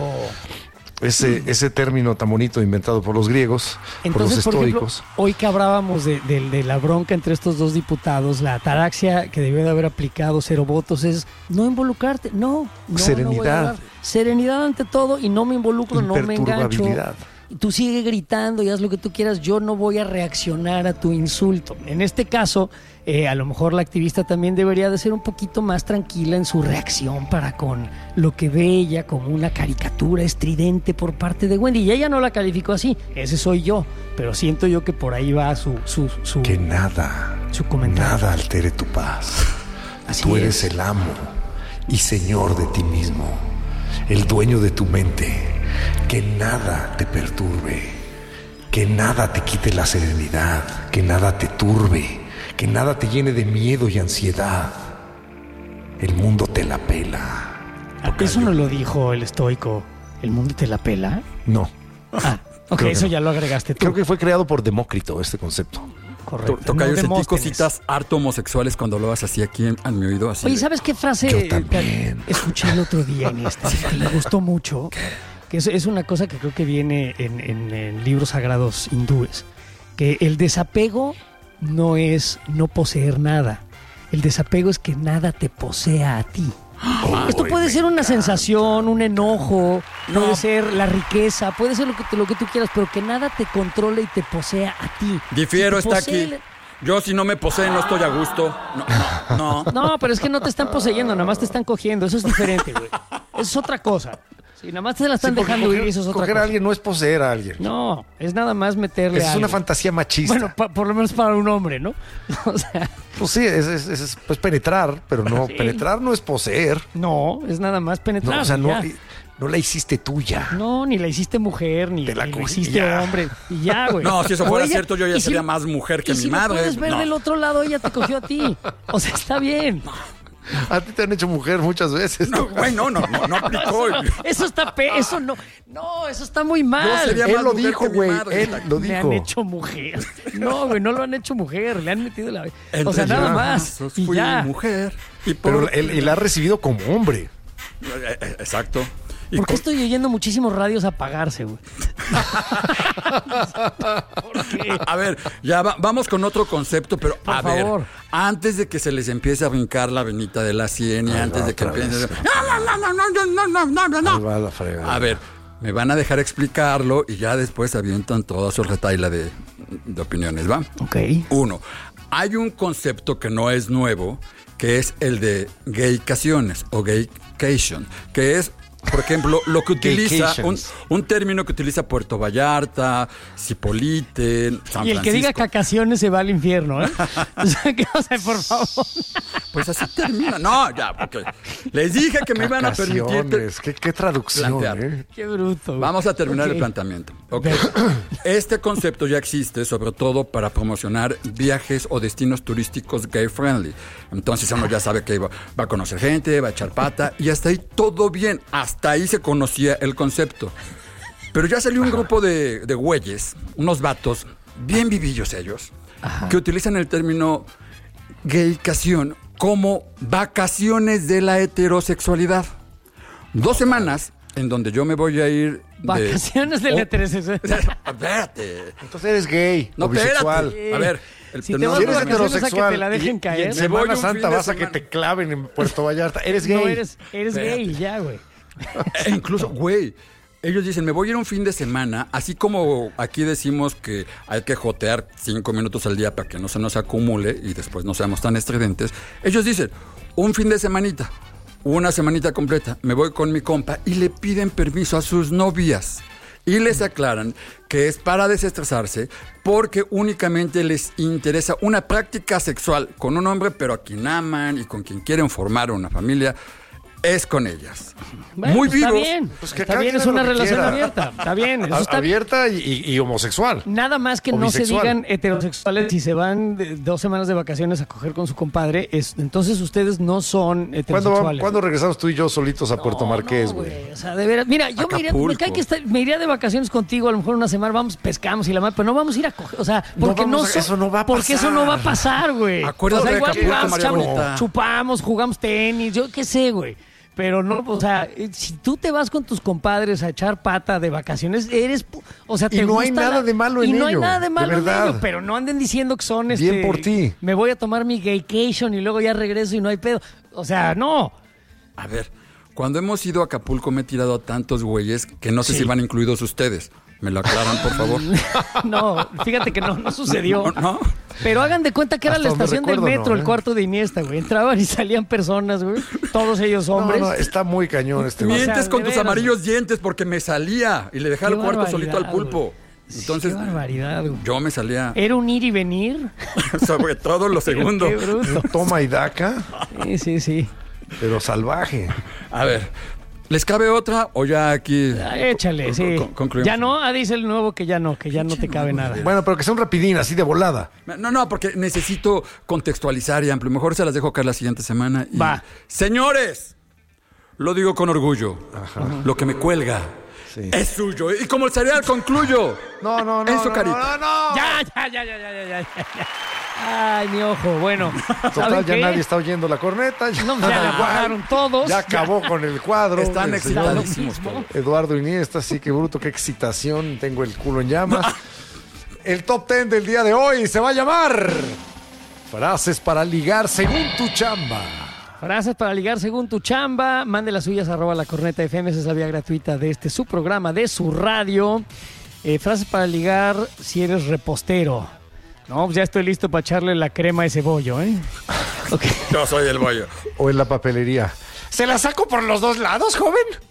Ese, ese término tan bonito inventado por los griegos, Entonces, por por, los ejemplo, estoicos. hoy que hablábamos de, de- de la bronca entre estos dos diputados, la ataraxia que debió de haber aplicado Cero Votos es no involucrarte, no, no, no voy a Serenidad. hablar. Serenidad ante todo y no me involucro, no me engancho. Imperturbabilidad. tú sigue gritando y haz lo que tú quieras, yo no voy a reaccionar a tu insulto. En este caso, eh, a lo mejor la activista también debería de ser un poquito más tranquila en su reacción para con lo que ve ella como una caricatura estridente por parte de Wendy. Y ella no la calificó así, ese soy yo, pero siento yo que por ahí va su... su, su que nada, su comentario. Nada altere tu paz. Así Tú eres es. el amo y señor de ti mismo, el dueño de tu mente. Que nada te perturbe, que nada te quite la serenidad, que nada te turbe, que nada te llene de miedo y ansiedad. El mundo te la pela. ¿Eso no lo dijo el estoico? ¿El mundo te la pela? No. Ah, ok, Creo eso que ya no. lo agregaste tú. Creo que fue creado por Demócrito este concepto. Correcto. Tocayo, No sentí Demóstenes. cositas harto homosexuales cuando lo haces así aquí en, en mi oído. Así Oye, de- ¿sabes qué frase Yo eh, también. escuché el otro día en esta? Que me gustó mucho. Que es, es una cosa que creo que viene en, en- en libros sagrados hindúes. Que el desapego no es no poseer nada. El desapego es que nada te posea a ti. Esto puede ser una sensación, un enojo, puede ser la riqueza, puede ser lo que, te- lo que tú quieras, pero que nada te controle y te posea a ti. Difiero, Si te está posee aquí. el- Yo si no me poseen no estoy a gusto. No, no, no. No, pero es que no te están poseyendo, nada más te están cogiendo. Eso es diferente, güey. Eso es otra cosa. Si nada más te la están Sí, porque dejando coger, ir, eso es otra coger cosa. a alguien no es poseer a alguien. No, es nada más meterle Esa es algo. una fantasía machista. Bueno, pa- por lo menos para un hombre, ¿no? O sea, Pues sí, es, es, es- es, pues penetrar, pero no, Sí. penetrar no es poseer. no, es nada más penetrar. No, o sea, no, ya. no la hiciste tuya. No, ni la hiciste mujer, ni, Te la ni la cogí, hiciste ya. hombre. Y ya, güey. No, si eso O fuera ella- cierto, yo ya y si sería lo- más mujer que y mi si madre. Lo puedes ver No. del otro lado, ella te cogió a ti. O sea, está bien. A ti te han hecho mujer muchas veces. No, güey, no, no, no, no aplicó. Eso, eso está pe eso no. No, eso está muy mal. Yo sería Él más lo mujer dijo, que mi güey. madre. Él lo Me dijo. han hecho mujer. No, güey, no lo han hecho mujer. Le han metido la... O Entre sea, nada más. brazos Y fui ya. mujer. Y por... Pero él, él la ha recibido como hombre. Eh, eh, Exacto. Y ¿Por qué con- estoy oyendo muchísimos radios apagarse, güey? ¿Por qué? A ver, ya va- vamos con otro concepto, pero Por a favor. ver, antes de que se les empiece a brincar la venita de la sien y Ahí antes va de que otra empiecen... vez. No, no, no, no, no, no, no, no, no, no. Ahí va la fregada. A ver, me van a dejar explicarlo y ya después avientan toda su retaila de, de opiniones, ¿va? Ok. Uno, hay un concepto que no es nuevo, que es el de gaycaciones o gaycation, que es, por ejemplo, lo que utiliza, un, Gaycations. un término que utiliza Puerto Vallarta, Cipolite, San Y el que diga Francisco. cacaciones se va al infierno, ¿eh? O sea, que, o sea, por favor. Pues así termina. No, ya, porque les dije que me iban a permitir. Cacaciones. ¿Qué, qué traducción, plantear. eh? Qué bruto. güey. Vamos a terminar Ok. el planteamiento. Ok. Este concepto ya existe, sobre todo para promocionar viajes o destinos turísticos gay friendly. Entonces uno ya sabe que va, va a conocer gente, va a echar pata y hasta ahí todo bien. Hasta ahí se conocía el concepto. Pero ya salió un grupo de, de güeyes, unos vatos, bien vivillos ellos, Ajá. que utilizan el término gaycación como vacaciones de la heterosexualidad. Dos semanas en donde yo me voy a ir de... Vacaciones de la Oh, heterosexualidad. Espérate. Entonces eres gay No, o bisexual. espérate. A ver. El, Si te no, vas Si de eres no, vacaciones a que heterosexual te la dejen y- y en caer. Me voy Semana un Santa fin de vas a que semana. te claven en Puerto Vallarta. Eres gay. No, eres, eres gay, ya, güey. E incluso, güey, ellos dicen, me voy a ir un fin de semana, así como aquí decimos que hay que jotear cinco minutos al día para que no se nos acumule y después no seamos tan estridentes. Ellos dicen, un fin de semanita, una semanita completa, me voy con mi compa y le piden permiso a sus novias. Y les aclaran que es para desestresarse porque únicamente les interesa una práctica sexual con un hombre, pero a quien aman y con quien quieren formar una familia es con ellas. Bueno, Muy pues está vivos. bien. Pues que está cada bien, quien es haga una lo que relación quiera. abierta. Está bien, eso A- está Abierta y, y- y homosexual. Nada más que O no se bisexual. digan heterosexuales si se van de- dos semanas de vacaciones a coger con su compadre. Es, entonces ustedes no son ¿Cuándo, heterosexuales. ¿Cuándo regresamos tú y yo solitos a Puerto Marqués, No, güey? O sea, de veras. Mira, yo me iría, me, Acapulco. cae que está- me iría de vacaciones contigo, a lo mejor una semana, vamos, pescamos y la madre, pero no vamos a ir a coger. O sea, No porque no, vamos a- so- eso no va a Porque eso no va a pasar, güey. Acuérdate o sea, de igual Acapulco, vamos, María chamo, Bonita. chupamos, jugamos tenis, yo qué sé, güey. Pero no, o sea, eh, si tú te vas con tus compadres a echar pata de vacaciones, eres, pu- o sea, Y te no hay gusta nada la- de malo en y no hay ello, nada de de malo en verdad. ello, pero no anden diciendo que son, Bien este, por ti. me voy a tomar mi gaycation y luego ya regreso y no hay pedo. O sea, no. A ver, cuando hemos ido a Acapulco me he tirado a tantos güeyes que no sé Sí. si van incluidos ustedes. ¿Me lo aclaran, por favor? No, fíjate que no, no sucedió. No, no. Pero hagan de cuenta que era Hasta la estación donde del recuerdo, metro, no, ¿eh? el cuarto de Iniesta, güey. Entraban y salían personas, güey. Todos ellos hombres. No, no, está muy cañón este vato. Mientes O sea, con de tus veras, amarillos dientes porque me salía y le dejaba Qué el cuarto barbaridad, solito al pulpo. güey. Entonces, Qué barbaridad, güey. yo me salía, Era un ir y venir. sobre todo lo segundo. Qué bruto. Toma y daca, Sí, sí, sí. pero salvaje. A ver, ¿les cabe otra o ya aquí? Ah, Échale, sí. Con- concluimos. Ya no, ah, dice el nuevo que ya no, que ya no te cabe nada. Bueno, pero que sea un rapidín, así de volada. No, no, porque necesito contextualizar y amplio. Mejor se las dejo caer la siguiente semana. y- Va. Señores, lo digo con orgullo. Lo que me cuelga Sí. es suyo. Y como el cereal concluyo. No, no, no. Eso, no, carita. no, no, no. Ya, ya, ya, ya, ya, ya, ya, ya. Ay, mi ojo. Bueno, Total, ¿saben ya qué? nadie está oyendo la corneta. Ya, No, ya la apagaron todos. ya acabó con el cuadro. Están El señor excitadísimos todos. Eduardo Iniesta, sí, qué bruto, qué excitación. Tengo el culo en llamas. El top ten del día de hoy se va a llamar Frases para ligar según tu chamba. Frases para ligar según tu chamba. Mande las suyas arroba la corneta F M. Esa es la vía gratuita de este su programa, de su radio. Eh, frases para ligar si eres repostero. No, pues ya estoy listo para echarle la crema a ese bollo, ¿eh? Ok. Yo soy el bollo. O en la papelería. ¿Se la saco por los dos lados, joven?